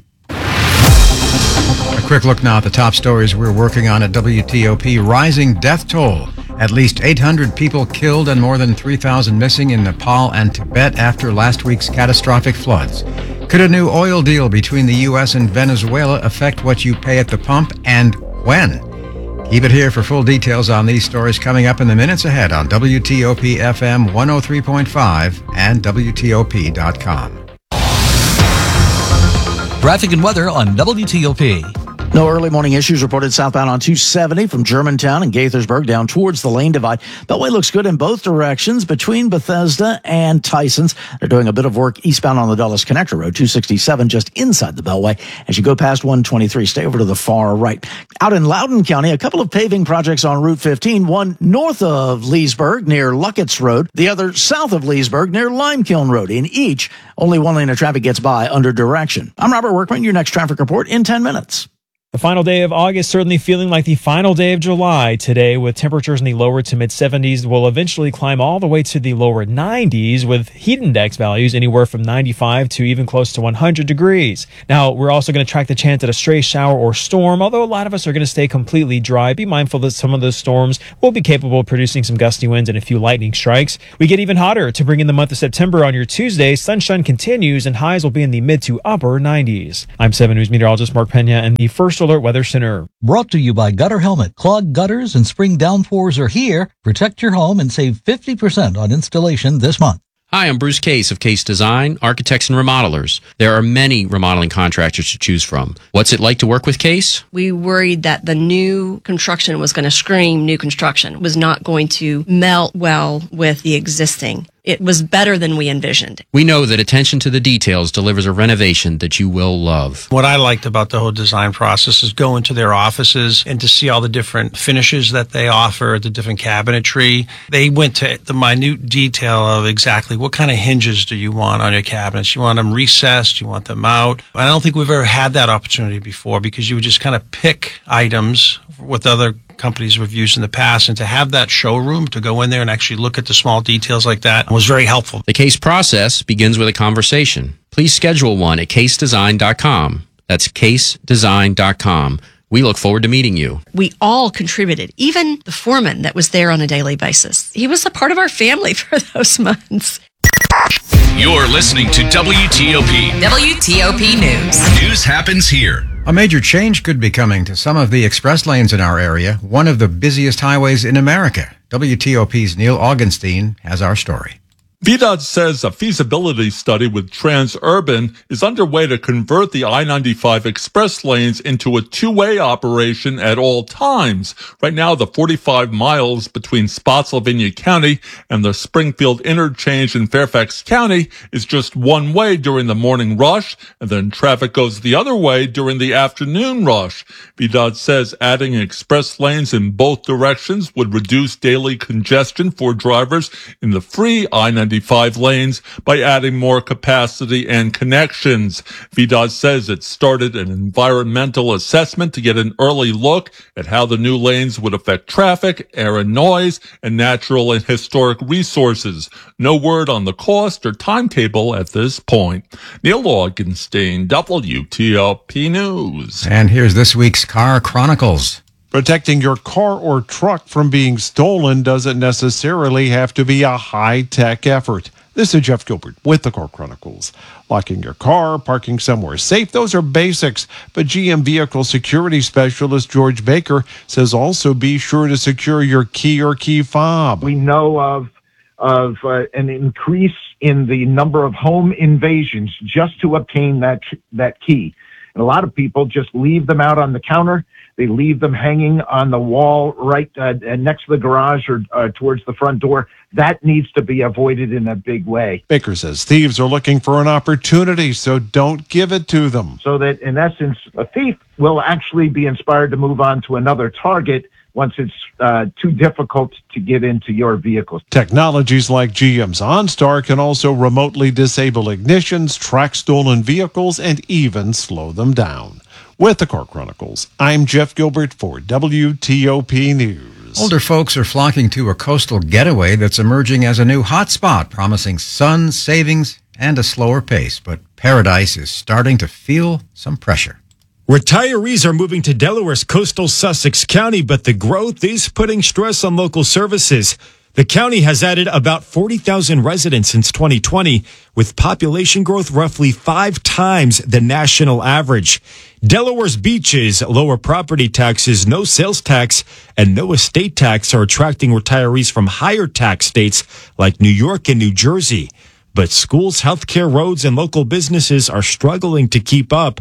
[SPEAKER 2] A quick look now at the top stories we're working on at W T O P. Rising death toll. At least eight hundred people killed and more than three thousand missing in Nepal and Tibet after last week's catastrophic floods. Could a new oil deal between the U S and Venezuela affect what you pay at the pump, and when? Keep it here for full details on these stories coming up in the minutes ahead on W T O P F M one oh three point five and W T O P dot com.
[SPEAKER 10] Traffic and weather on W T O P.
[SPEAKER 12] No early morning issues reported southbound on two seventy from Germantown and Gaithersburg down towards the lane divide. Beltway looks good in both directions between Bethesda and Tysons. They're doing a bit of work eastbound on the Dulles Connector Road, two sixty-seven, just inside the Beltway. As you go past one twenty-three, stay over to the far right. Out in Loudoun County, a couple of paving projects on Route fifteen, one north of Leesburg near Luckett's Road, the other south of Leesburg near Limekiln Road. In each, only one lane of traffic gets by under direction. I'm Robert Workman, your next traffic report in ten minutes.
[SPEAKER 13] The final day of August certainly feeling like the final day of July today, with temperatures in the lower to mid seventies will eventually climb all the way to the lower nineties, with heat index values anywhere from ninety-five to even close to one hundred degrees. Now, we're also going to track the chance at a stray shower or storm, although a lot of us are going to stay completely dry. Be mindful that some of those storms will be capable of producing some gusty winds and a few lightning strikes. We get even hotter to bring in the month of September on your Tuesday. Sunshine continues and highs will be in the mid to upper nineties. I'm seven News meteorologist Mark Pena and the First Alert Weather Center.
[SPEAKER 10] Brought to you by Gutter Helmet. Clogged gutters and spring downpours are here. Protect your home and save fifty percent on installation this month.
[SPEAKER 20] Hi, I'm Bruce Case of Case Design, Architects and Remodelers. There are many remodeling contractors to choose from. What's it like to work with Case?
[SPEAKER 22] We worried that the new construction was going to scream new construction, was not going to melt well with the existing. It was better than we envisioned.
[SPEAKER 20] We know that attention to the details delivers a renovation that you will love.
[SPEAKER 23] What I liked about the whole design process is going to their offices and to see all the different finishes that they offer, the different cabinetry. They went to the minute detail of exactly what kind of hinges do you want on your cabinets. You want them recessed, you want them out. I don't think we've ever had that opportunity before, because you would just kind of pick items with other companies we've used in the past, and to have that showroom to go in there and actually look at the small details like that was very helpful.
[SPEAKER 20] The Case process begins with a conversation. Please schedule one at case design dot com. That's case design dot com. We look forward to meeting you.
[SPEAKER 22] We all contributed, even the foreman that was there on a daily basis. He was a part of our family for those months.
[SPEAKER 6] You're listening to W T O P.
[SPEAKER 8] W T O P News.
[SPEAKER 6] News happens here.
[SPEAKER 2] A major change could be coming to some of the express lanes in our area, one of the busiest highways in America. W T O P's Neil Augenstein has our story.
[SPEAKER 24] V DOT says a feasibility study with Transurban is underway to convert the I ninety-five express lanes into a two-way operation at all times. Right now, the forty-five miles between Spotsylvania County and the Springfield interchange in Fairfax County is just one way during the morning rush, and then traffic goes the other way during the afternoon rush. V DOT says adding express lanes in both directions would reduce daily congestion for drivers in the free I ninety-five lanes by adding more capacity and connections. V DOT says it started an environmental assessment to get an early look at how the new lanes would affect traffic, air and noise, and natural and historic resources. No word on the cost or timetable at this point. Neil Augenstein, W T O P News.
[SPEAKER 2] And here's this week's Car Chronicles.
[SPEAKER 25] Protecting your car or truck from being stolen doesn't necessarily have to be a high-tech effort. This is Jeff Gilbert with the Car Chronicles. Locking your car, parking somewhere safe, those are basics. But G M Vehicle Security Specialist George Baker says also be sure to secure your key or key fob.
[SPEAKER 27] We know of of uh, an increase in the number of home invasions just to obtain that that key. And a lot of people just leave them out on the counter. They leave them hanging on the wall right uh, next to the garage or uh, towards the front door. That needs to be avoided in a big way.
[SPEAKER 25] Baker says thieves are looking for an opportunity, so don't give it to them.
[SPEAKER 27] So that, in essence, a thief will actually be inspired to move on to another target once it's uh, too difficult to get into your vehicle.
[SPEAKER 25] Technologies like G M's OnStar can also remotely disable ignitions, track stolen vehicles, and even slow them down. With the Car Chronicles, I'm Jeff Gilbert for W T O P News.
[SPEAKER 2] Older folks are flocking to a coastal getaway that's emerging as a new hotspot, promising sun, savings, and a slower pace. But Paradise is starting to feel some pressure.
[SPEAKER 28] Retirees are moving to Delaware's coastal Sussex County, but the growth is putting stress on local services. The county has added about forty thousand residents since twenty twenty, with population growth roughly five times the national average. Delaware's beaches, lower property taxes, no sales tax, and no estate tax are attracting retirees from higher tax states like New York and New Jersey. But schools, healthcare, roads, and local businesses are struggling to keep up.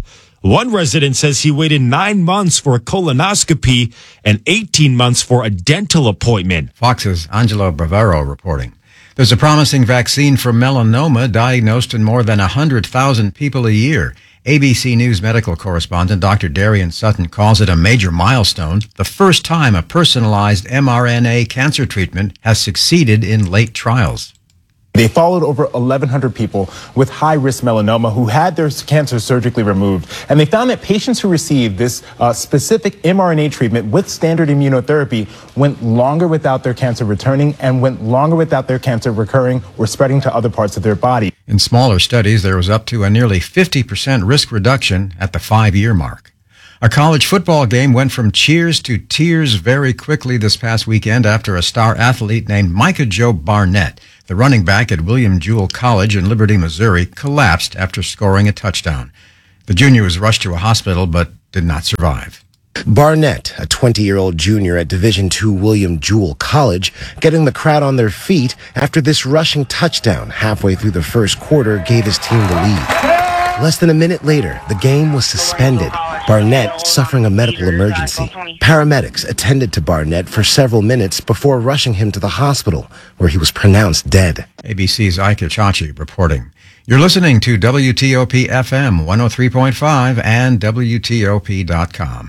[SPEAKER 28] One resident says he waited nine months for a colonoscopy and eighteen months for a dental appointment.
[SPEAKER 2] Fox's Angelo Bavaro reporting. There's a promising vaccine for melanoma diagnosed in more than one hundred thousand people a year. A B C News medical correspondent Doctor Darian Sutton calls it a major milestone, the first time a personalized mRNA cancer treatment has succeeded in late trials.
[SPEAKER 4] They followed over eleven hundred people with high-risk melanoma who had their cancer surgically removed, and they found that patients who received this uh, specific mRNA treatment with standard immunotherapy went longer without their cancer returning and went longer without their cancer recurring or spreading to other parts of their body.
[SPEAKER 2] In smaller studies, there was up to a nearly fifty percent risk reduction at the five-year mark. A college football game went from cheers to tears very quickly this past weekend after a star athlete named Micah Joe Barnett, the running back at William Jewell College in Liberty, Missouri, collapsed after scoring a touchdown. The junior was rushed to a hospital but did not survive.
[SPEAKER 7] Barnett, a twenty-year-old junior at Division two William Jewell College, getting the crowd on their feet after this rushing touchdown halfway through the first quarter gave his team the lead. Less than a minute later, the game was suspended, Barnett suffering a medical emergency. Paramedics attended to Barnett for several minutes before rushing him to the hospital, where he was pronounced dead.
[SPEAKER 2] A B C's Ike Chachi reporting. You're listening to W T O P F M one oh three point five and W T O P dot com.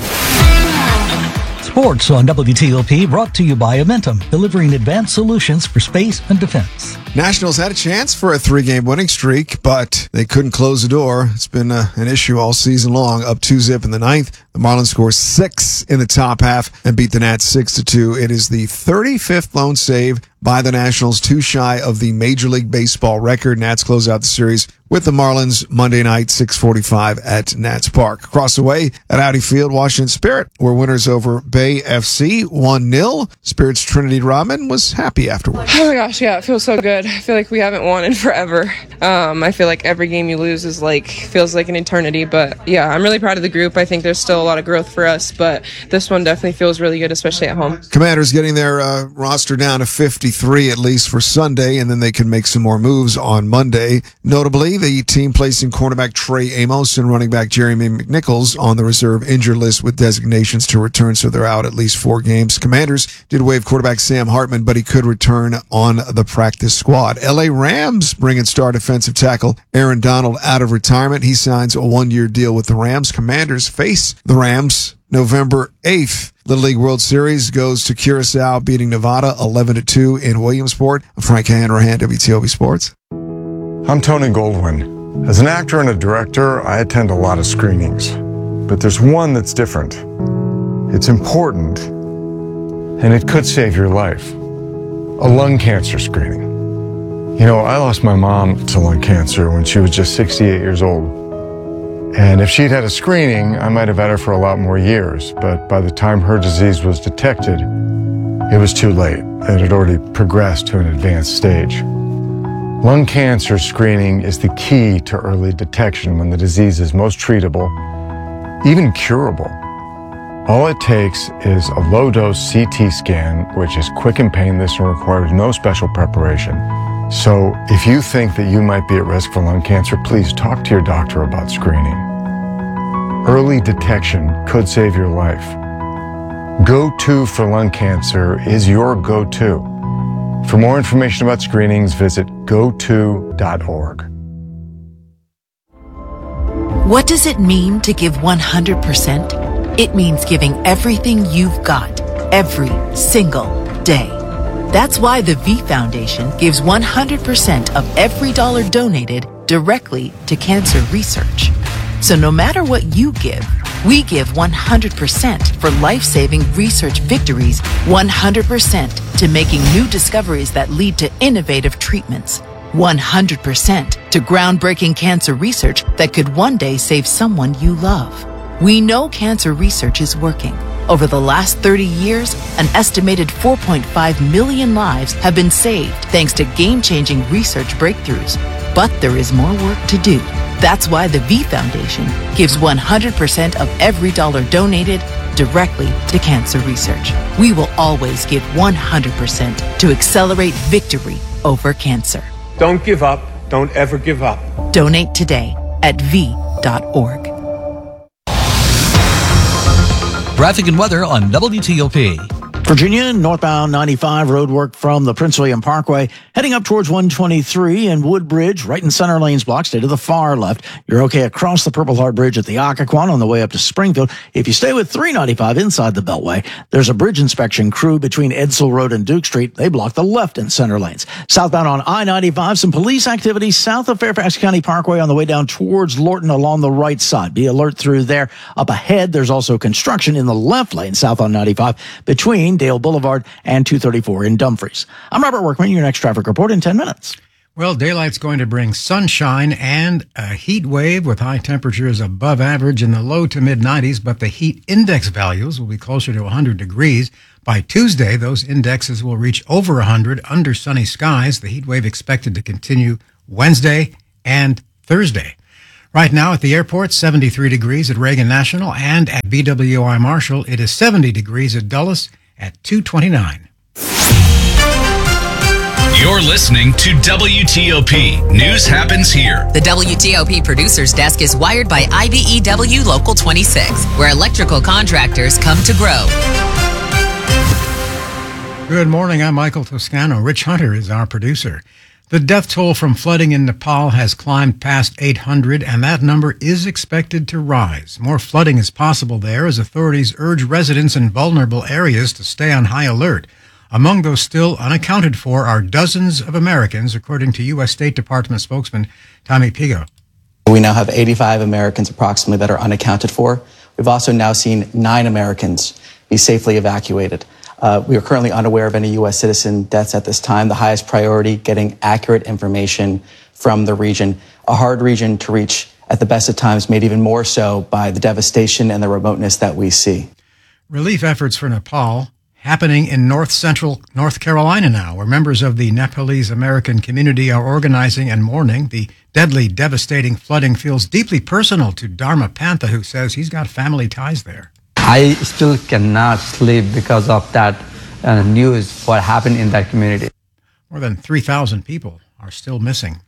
[SPEAKER 10] Sports on W T O P brought to you by Amentum, delivering advanced solutions for space and defense.
[SPEAKER 9] Nationals had a chance for a three-game winning streak, but they couldn't close the door. It's been uh, an issue all season long. Up two zip in the ninth. The Marlins score six in the top half and beat the Nats six to two. It is the thirty-fifth lone save by the Nationals, too shy of the Major League Baseball record. Nats close out the series with the Marlins Monday night, six forty-five at Nats Park. Across the way at Audi Field, Washington Spirit were winners over Bay F C, one nil. Spirit's Trinity Rodman was happy afterwards.
[SPEAKER 11] Oh my gosh, yeah, it feels so good. I feel like we haven't won in forever. Um, I feel like every game you lose is like, feels like an eternity, but yeah, I'm really proud of the group. I think there's still a lot of growth for us, but this one definitely feels really good, especially at home.
[SPEAKER 9] Commanders getting their uh, roster down to fifty-three at least for Sunday, and then they can make some more moves on Monday. Notably, the team placing cornerback Trey Amos and running back Jeremy McNichols on the reserve injured list with designations to return, so they're out at least four games. Commanders did waive quarterback Sam Hartman, but he could return on the practice squad. L A Rams bringing star defensive tackle Aaron Donald out of retirement. He signs a one-year deal with the Rams. Commanders face the Rams November eighth. Little League World Series goes to Curacao, beating Nevada eleven to two in Williamsport. I'm Frank Hanrahan, W T O P Sports.
[SPEAKER 15] I'm Tony Goldwyn. As an actor and a director, I attend a lot of screenings. But there's one that's different. It's important, and it could save your life. A lung cancer screening. You know, I lost my mom to lung cancer when she was just sixty-eight years old. And if she'd had a screening, I might have had her for a lot more years. But by the time her disease was detected, it was too late. It had already progressed to an advanced stage. Lung cancer screening is the key to early detection when the disease is most treatable, even curable. All it takes is a low-dose C T scan, which is quick and painless and requires no special preparation. So if you think that you might be at risk for lung cancer, please talk to your doctor about screening. Early detection could save your life. Go to for lung cancer is your go-to. For more information about screenings, visit go to dot org.
[SPEAKER 16] What does it mean to give one hundred percent? It means giving everything you've got, every single day. That's why the V Foundation gives one hundred percent of every dollar donated directly to cancer research. So no matter what you give, we give one hundred percent for life-saving research victories, one hundred percent to making new discoveries that lead to innovative treatments, one hundred percent to groundbreaking cancer research that could one day save someone you love. We know cancer research is working. Over the last thirty years, an estimated four point five million lives have been saved thanks to game-changing research breakthroughs. But there is more work to do. That's why the V Foundation gives one hundred percent of every dollar donated directly to cancer research. We will always give one hundred percent to accelerate victory over cancer.
[SPEAKER 18] Don't give up. Don't ever give up.
[SPEAKER 16] Donate today at V dot org.
[SPEAKER 10] Traffic and weather on W T O P.
[SPEAKER 12] Virginia, northbound ninety-five road work from the Prince William Parkway, heading up towards one twenty-three and Woodbridge, right in center lanes block, stay to the far left. You're okay across the Purple Heart Bridge at the Occoquan on the way up to Springfield. If you stay with three ninety-five inside the Beltway, there's a bridge inspection crew between Edsel Road and Duke Street. They block the left and center lanes. Southbound on I ninety-five, some police activity south of Fairfax County Parkway on the way down towards Lorton along the right side. Be alert through there. Up ahead, there's also construction in the left lane south on ninety-five between Dale Boulevard and two thirty-four in Dumfries. I'm Robert Workman, your next traffic report in ten minutes.
[SPEAKER 2] Well, daylight's going to bring sunshine and a heat wave with high temperatures above average in the low to mid nineties, but the heat index values will be closer to one hundred degrees. By Tuesday, those indexes will reach over one hundred under sunny skies. The heat wave expected to continue Wednesday and Thursday. Right now at the airport, seventy-three degrees at Reagan National, and at B W I Marshall, it is seventy degrees at Dulles at two twenty-nine.
[SPEAKER 6] You're listening to W T O P. News happens here.
[SPEAKER 8] The W T O P producer's desk is wired by I B E W Local twenty-six, where electrical contractors come to grow.
[SPEAKER 2] Good morning. I'm Michael Toscano. Rich Hunter is our producer. The death toll from flooding in Nepal has climbed past eight hundred, and that number is expected to rise. More flooding is possible there as authorities urge residents in vulnerable areas to stay on high alert. Among those still unaccounted for are dozens of Americans, according to U S State Department spokesman Tommy Pigo.
[SPEAKER 3] We now have eighty-five Americans approximately that are unaccounted for. We've also now seen nine Americans be safely evacuated. Uh, we are currently unaware of any U S citizen deaths at this time. The highest priority, getting accurate information from the region. A hard region to reach at the best of times, made even more so by the devastation and the remoteness that we see.
[SPEAKER 2] Relief efforts for Nepal happening in north central North Carolina now, where members of the Nepalese American community are organizing and mourning. The deadly, devastating flooding feels deeply personal to Dharma Pantha, who says he's got family ties there.
[SPEAKER 5] I still cannot sleep because of that uh, news, what happened in that community.
[SPEAKER 2] More than three thousand people are still missing.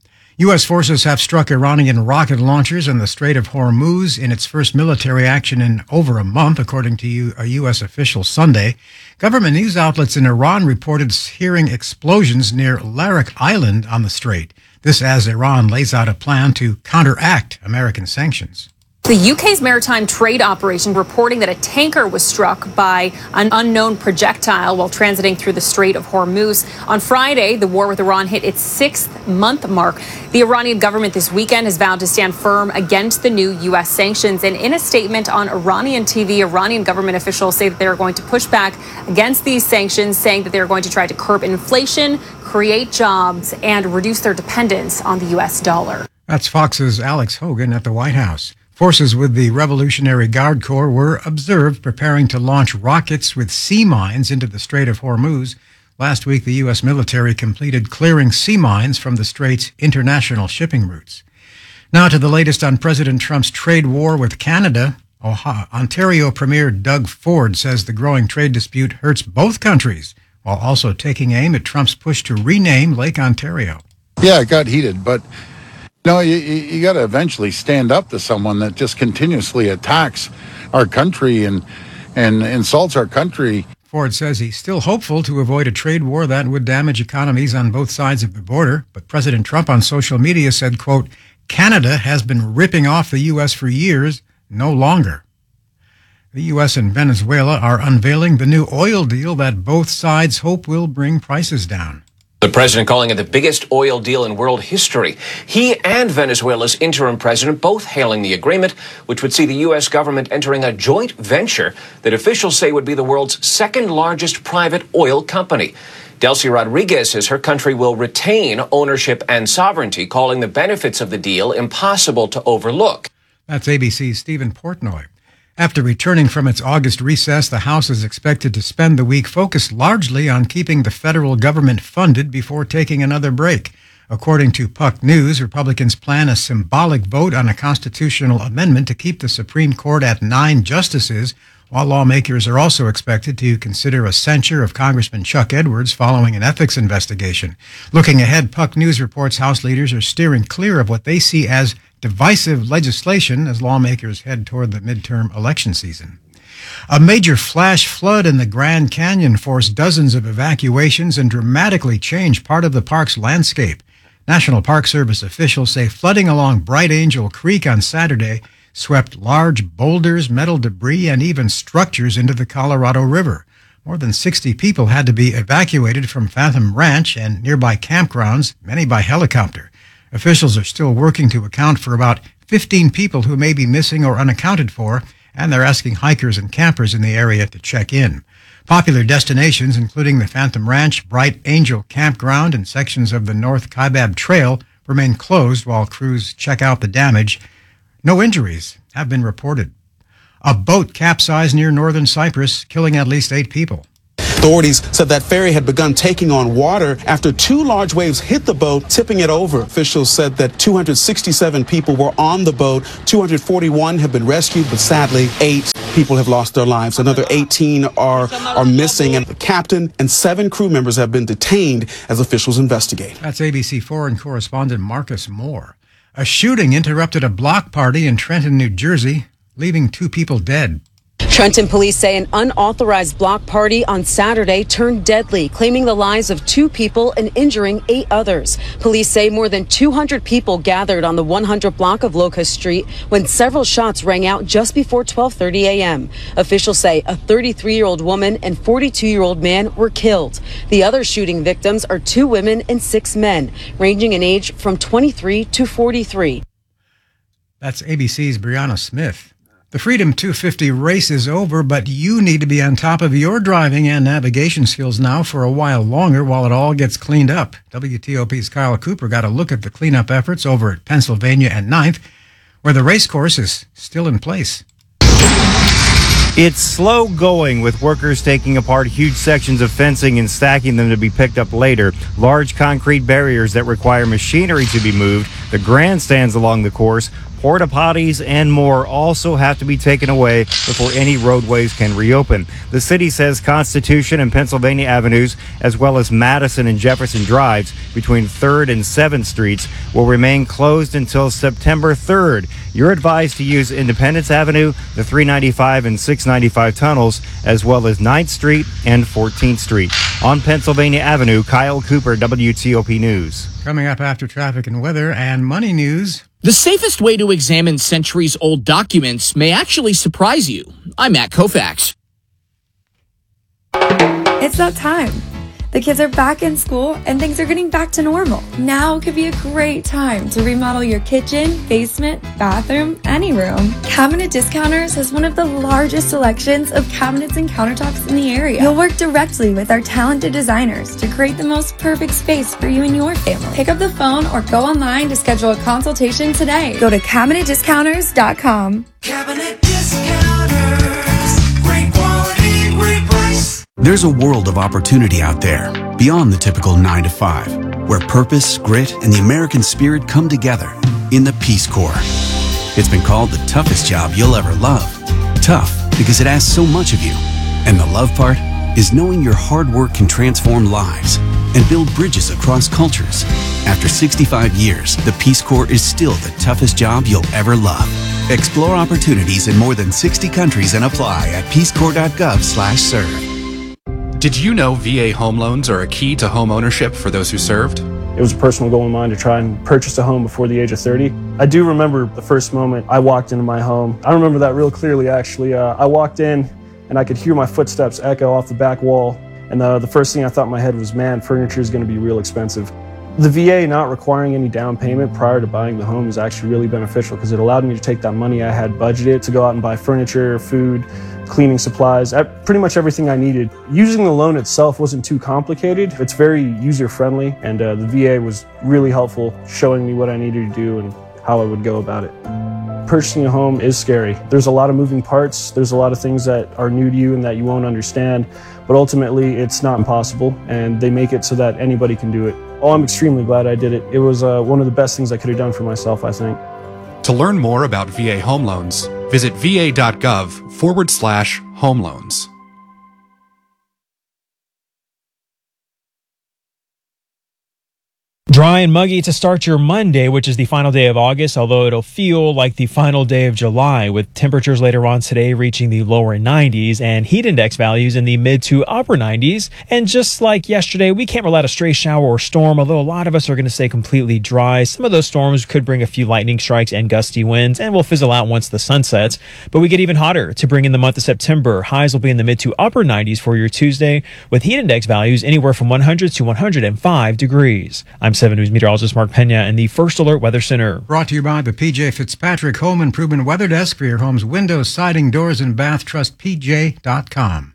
[SPEAKER 2] U S forces have struck Iranian rocket launchers in the Strait of Hormuz in its first military action in over a month, according to a U S official Sunday. Government news outlets in Iran reported hearing explosions near Larak Island on the strait. This as Iran lays out a plan to counteract American sanctions.
[SPEAKER 14] The U K's maritime trade operation reporting that a tanker was struck by an unknown projectile while transiting through the Strait of Hormuz. On Friday, the war with Iran hit its sixth month mark. The Iranian government this weekend has vowed to stand firm against the new U S sanctions. And in a statement on Iranian T V, Iranian government officials say that they are going to push back against these sanctions, saying that they are going to try to curb inflation, create jobs, and reduce their dependence on the U S dollar.
[SPEAKER 2] That's Fox's Alex Hogan at the White House. Forces with the Revolutionary Guard Corps were observed preparing to launch rockets with sea mines into the Strait of Hormuz. Last week, the U S military completed clearing sea mines from the strait's international shipping routes. Now to the latest on President Trump's trade war with Canada. Ontario Premier Doug Ford says the growing trade dispute hurts both countries, while also taking aim at Trump's push to rename Lake Ontario.
[SPEAKER 17] Yeah, it got heated, but no, you, you got to eventually stand up to someone that just continuously attacks our country and and insults our country.
[SPEAKER 2] Ford says he's still hopeful to avoid a trade war that would damage economies on both sides of the border. But President Trump on social media said, quote, Canada has been ripping off the U S for years, no longer. The U S and Venezuela are unveiling the new oil deal that both sides hope will bring prices down.
[SPEAKER 18] The president calling it the biggest oil deal in world history. He and Venezuela's interim president both hailing the agreement, which would see the U S government entering a joint venture that officials say would be the world's second largest private oil company. Delcy Rodriguez says her country will retain ownership and sovereignty, calling the benefits of the deal impossible to overlook.
[SPEAKER 2] That's A B C's Stephen Portnoy. After returning from its August recess, the House is expected to spend the week focused largely on keeping the federal government funded before taking another break. According to Puck News, Republicans plan a symbolic vote on a constitutional amendment to keep the Supreme Court at nine justices, while lawmakers are also expected to consider a censure of Congressman Chuck Edwards following an ethics investigation. Looking ahead, Puck News reports House leaders are steering clear of what they see as divisive legislation as lawmakers head toward the midterm election season. A major flash flood in the Grand Canyon forced dozens of evacuations and dramatically changed part of the park's landscape. National Park Service officials say flooding along Bright Angel Creek on Saturday swept large boulders, metal debris, and even structures into the Colorado River. More than sixty people had to be evacuated from Phantom Ranch and nearby campgrounds, many by helicopter. Officials are still working to account for about fifteen people who may be missing or unaccounted for, and they're asking hikers and campers in the area to check in. Popular destinations, including the Phantom Ranch, Bright Angel Campground, and sections of the North Kaibab Trail, remain closed while crews check out the damage. No injuries have been reported. A boat capsized near northern Cyprus, killing at least eight people.
[SPEAKER 1] Authorities said that ferry had begun taking on water after two large waves hit the boat, tipping it over. Officials said that two hundred sixty-seven people were on the boat. two hundred forty-one have been rescued, but sadly, eight people have lost their lives. Another eighteen are, are missing, and the captain and seven crew members have been detained as officials investigate.
[SPEAKER 2] That's A B C foreign correspondent Marcus Moore. A shooting interrupted a block party in Trenton, New Jersey, leaving two people dead.
[SPEAKER 13] Trenton police say an unauthorized block party on Saturday turned deadly, claiming the lives of two people and injuring eight others. Police say more than two hundred people gathered on the one hundred block of Locust Street when several shots rang out just before twelve thirty a.m. Officials say a thirty-three-year-old woman and forty-two-year-old man were killed. The other shooting victims are two women and six men, ranging in age from twenty-three to forty-three.
[SPEAKER 2] That's A B C's Brianna Smith. The Freedom two fifty race is over, but you need to be on top of your driving and navigation skills now for a while longer while it all gets cleaned up. W T O P's Kyle Cooper got a look at the cleanup efforts over at Pennsylvania and ninth, where the race course is still in place.
[SPEAKER 19] It's slow going, with workers taking apart huge sections of fencing and stacking them to be picked up later. Large concrete barriers that require machinery to be moved, the grandstands along the course, porta potties, and more also have to be taken away before any roadways can reopen. The city says Constitution and Pennsylvania Avenues, as well as Madison and Jefferson Drives between third and seventh Streets, will remain closed until September third. You're advised to use Independence Avenue, the three ninety-five and six ninety-five tunnels, as well as ninth Street and fourteenth Street. On Pennsylvania Avenue, Kyle Cooper, W T O P News.
[SPEAKER 2] Coming up after traffic and weather and money news.
[SPEAKER 20] The safest way to examine centuries-old documents may actually surprise you. I'm Matt Koufax.
[SPEAKER 21] It's that time. The kids are back in school and things are getting back to normal. Now could be a great time to remodel your kitchen, basement, bathroom, any room. Cabinet Discounters has one of the largest selections of cabinets and countertops in the area. You'll work directly with our talented designers to create the most perfect space for you and your family. Pick up the phone or go online to schedule a consultation today. Go to cabinet discounters dot com.
[SPEAKER 22] Cabinet Discounters. Great quality, great price.
[SPEAKER 23] There's a world of opportunity out there, beyond the typical nine to five, where purpose, grit, and the American spirit come together in the Peace Corps. It's been called the toughest job you'll ever love. Tough because it asks so much of you. And the love part is knowing your hard work can transform lives and build bridges across cultures. After sixty-five years, the Peace Corps is still the toughest job you'll ever love. Explore opportunities in more than sixty countries and apply at peace corps dot gov slash serve.
[SPEAKER 26] Did you know V A home loans are a key to home ownership for those who served?
[SPEAKER 29] It was a personal goal of mine to try and purchase a home before the age of thirty. I do remember the first moment I walked into my home. I remember that real clearly, actually. Uh, I walked in and I could hear my footsteps echo off the back wall. And uh, the first thing I thought in my head was, man, furniture is going to be real expensive. The V A not requiring any down payment prior to buying the home is actually really beneficial because it allowed me to take that money I had budgeted to go out and buy furniture, food, cleaning supplies, pretty much everything I needed. Using the loan itself wasn't too complicated. It's very user-friendly, and uh, the V A was really helpful, showing me what I needed to do and how I would go about it. Purchasing a home is scary. There's a lot of moving parts. There's a lot of things that are new to you and that you won't understand, but ultimately it's not impossible, and they make it so that anybody can do it. Oh, I'm extremely glad I did it. It was uh, one of the best things I could have done for myself, I think.
[SPEAKER 26] To learn more about V A home loans, visit va.gov forward slash home loans.
[SPEAKER 4] Dry and muggy to start your Monday, which is the final day of August, although it'll feel like the final day of July, with temperatures later on today reaching the lower nineties and heat index values in the mid to upper nineties. And just like yesterday, we can't rule out a stray shower or storm, although a lot of us are going to stay completely dry. Some of those storms could bring a few lightning strikes and gusty winds, and will fizzle out once the sun sets. But we get even hotter to bring in the month of September. Highs will be in the mid to upper nineties for your Tuesday, with heat index values anywhere from one hundred to one hundred five degrees. I'm seven News meteorologist Mark Pena in the First Alert Weather Center.
[SPEAKER 2] Brought to you by the P J Fitzpatrick Home Improvement Weather Desk for your home's windows, siding, doors, and bath. Trust P J dot com.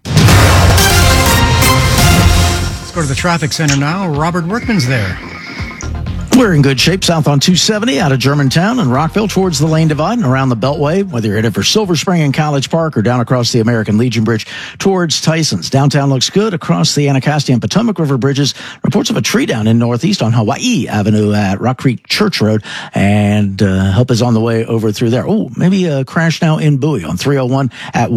[SPEAKER 2] Let's go to the traffic center now. Robert Workman's there.
[SPEAKER 12] We're in good shape south on two seventy out of Germantown and Rockville towards the Lane Divide and around the Beltway, whether you're headed for Silver Spring and College Park or down across the American Legion Bridge towards Tyson's. Downtown looks good across the Anacostia and Potomac River bridges. Reports of a tree down in Northeast on Hawaii Avenue at Rock Creek Church Road, and uh, help is on the way over through there. Oh, maybe a crash now in Bowie on three oh one at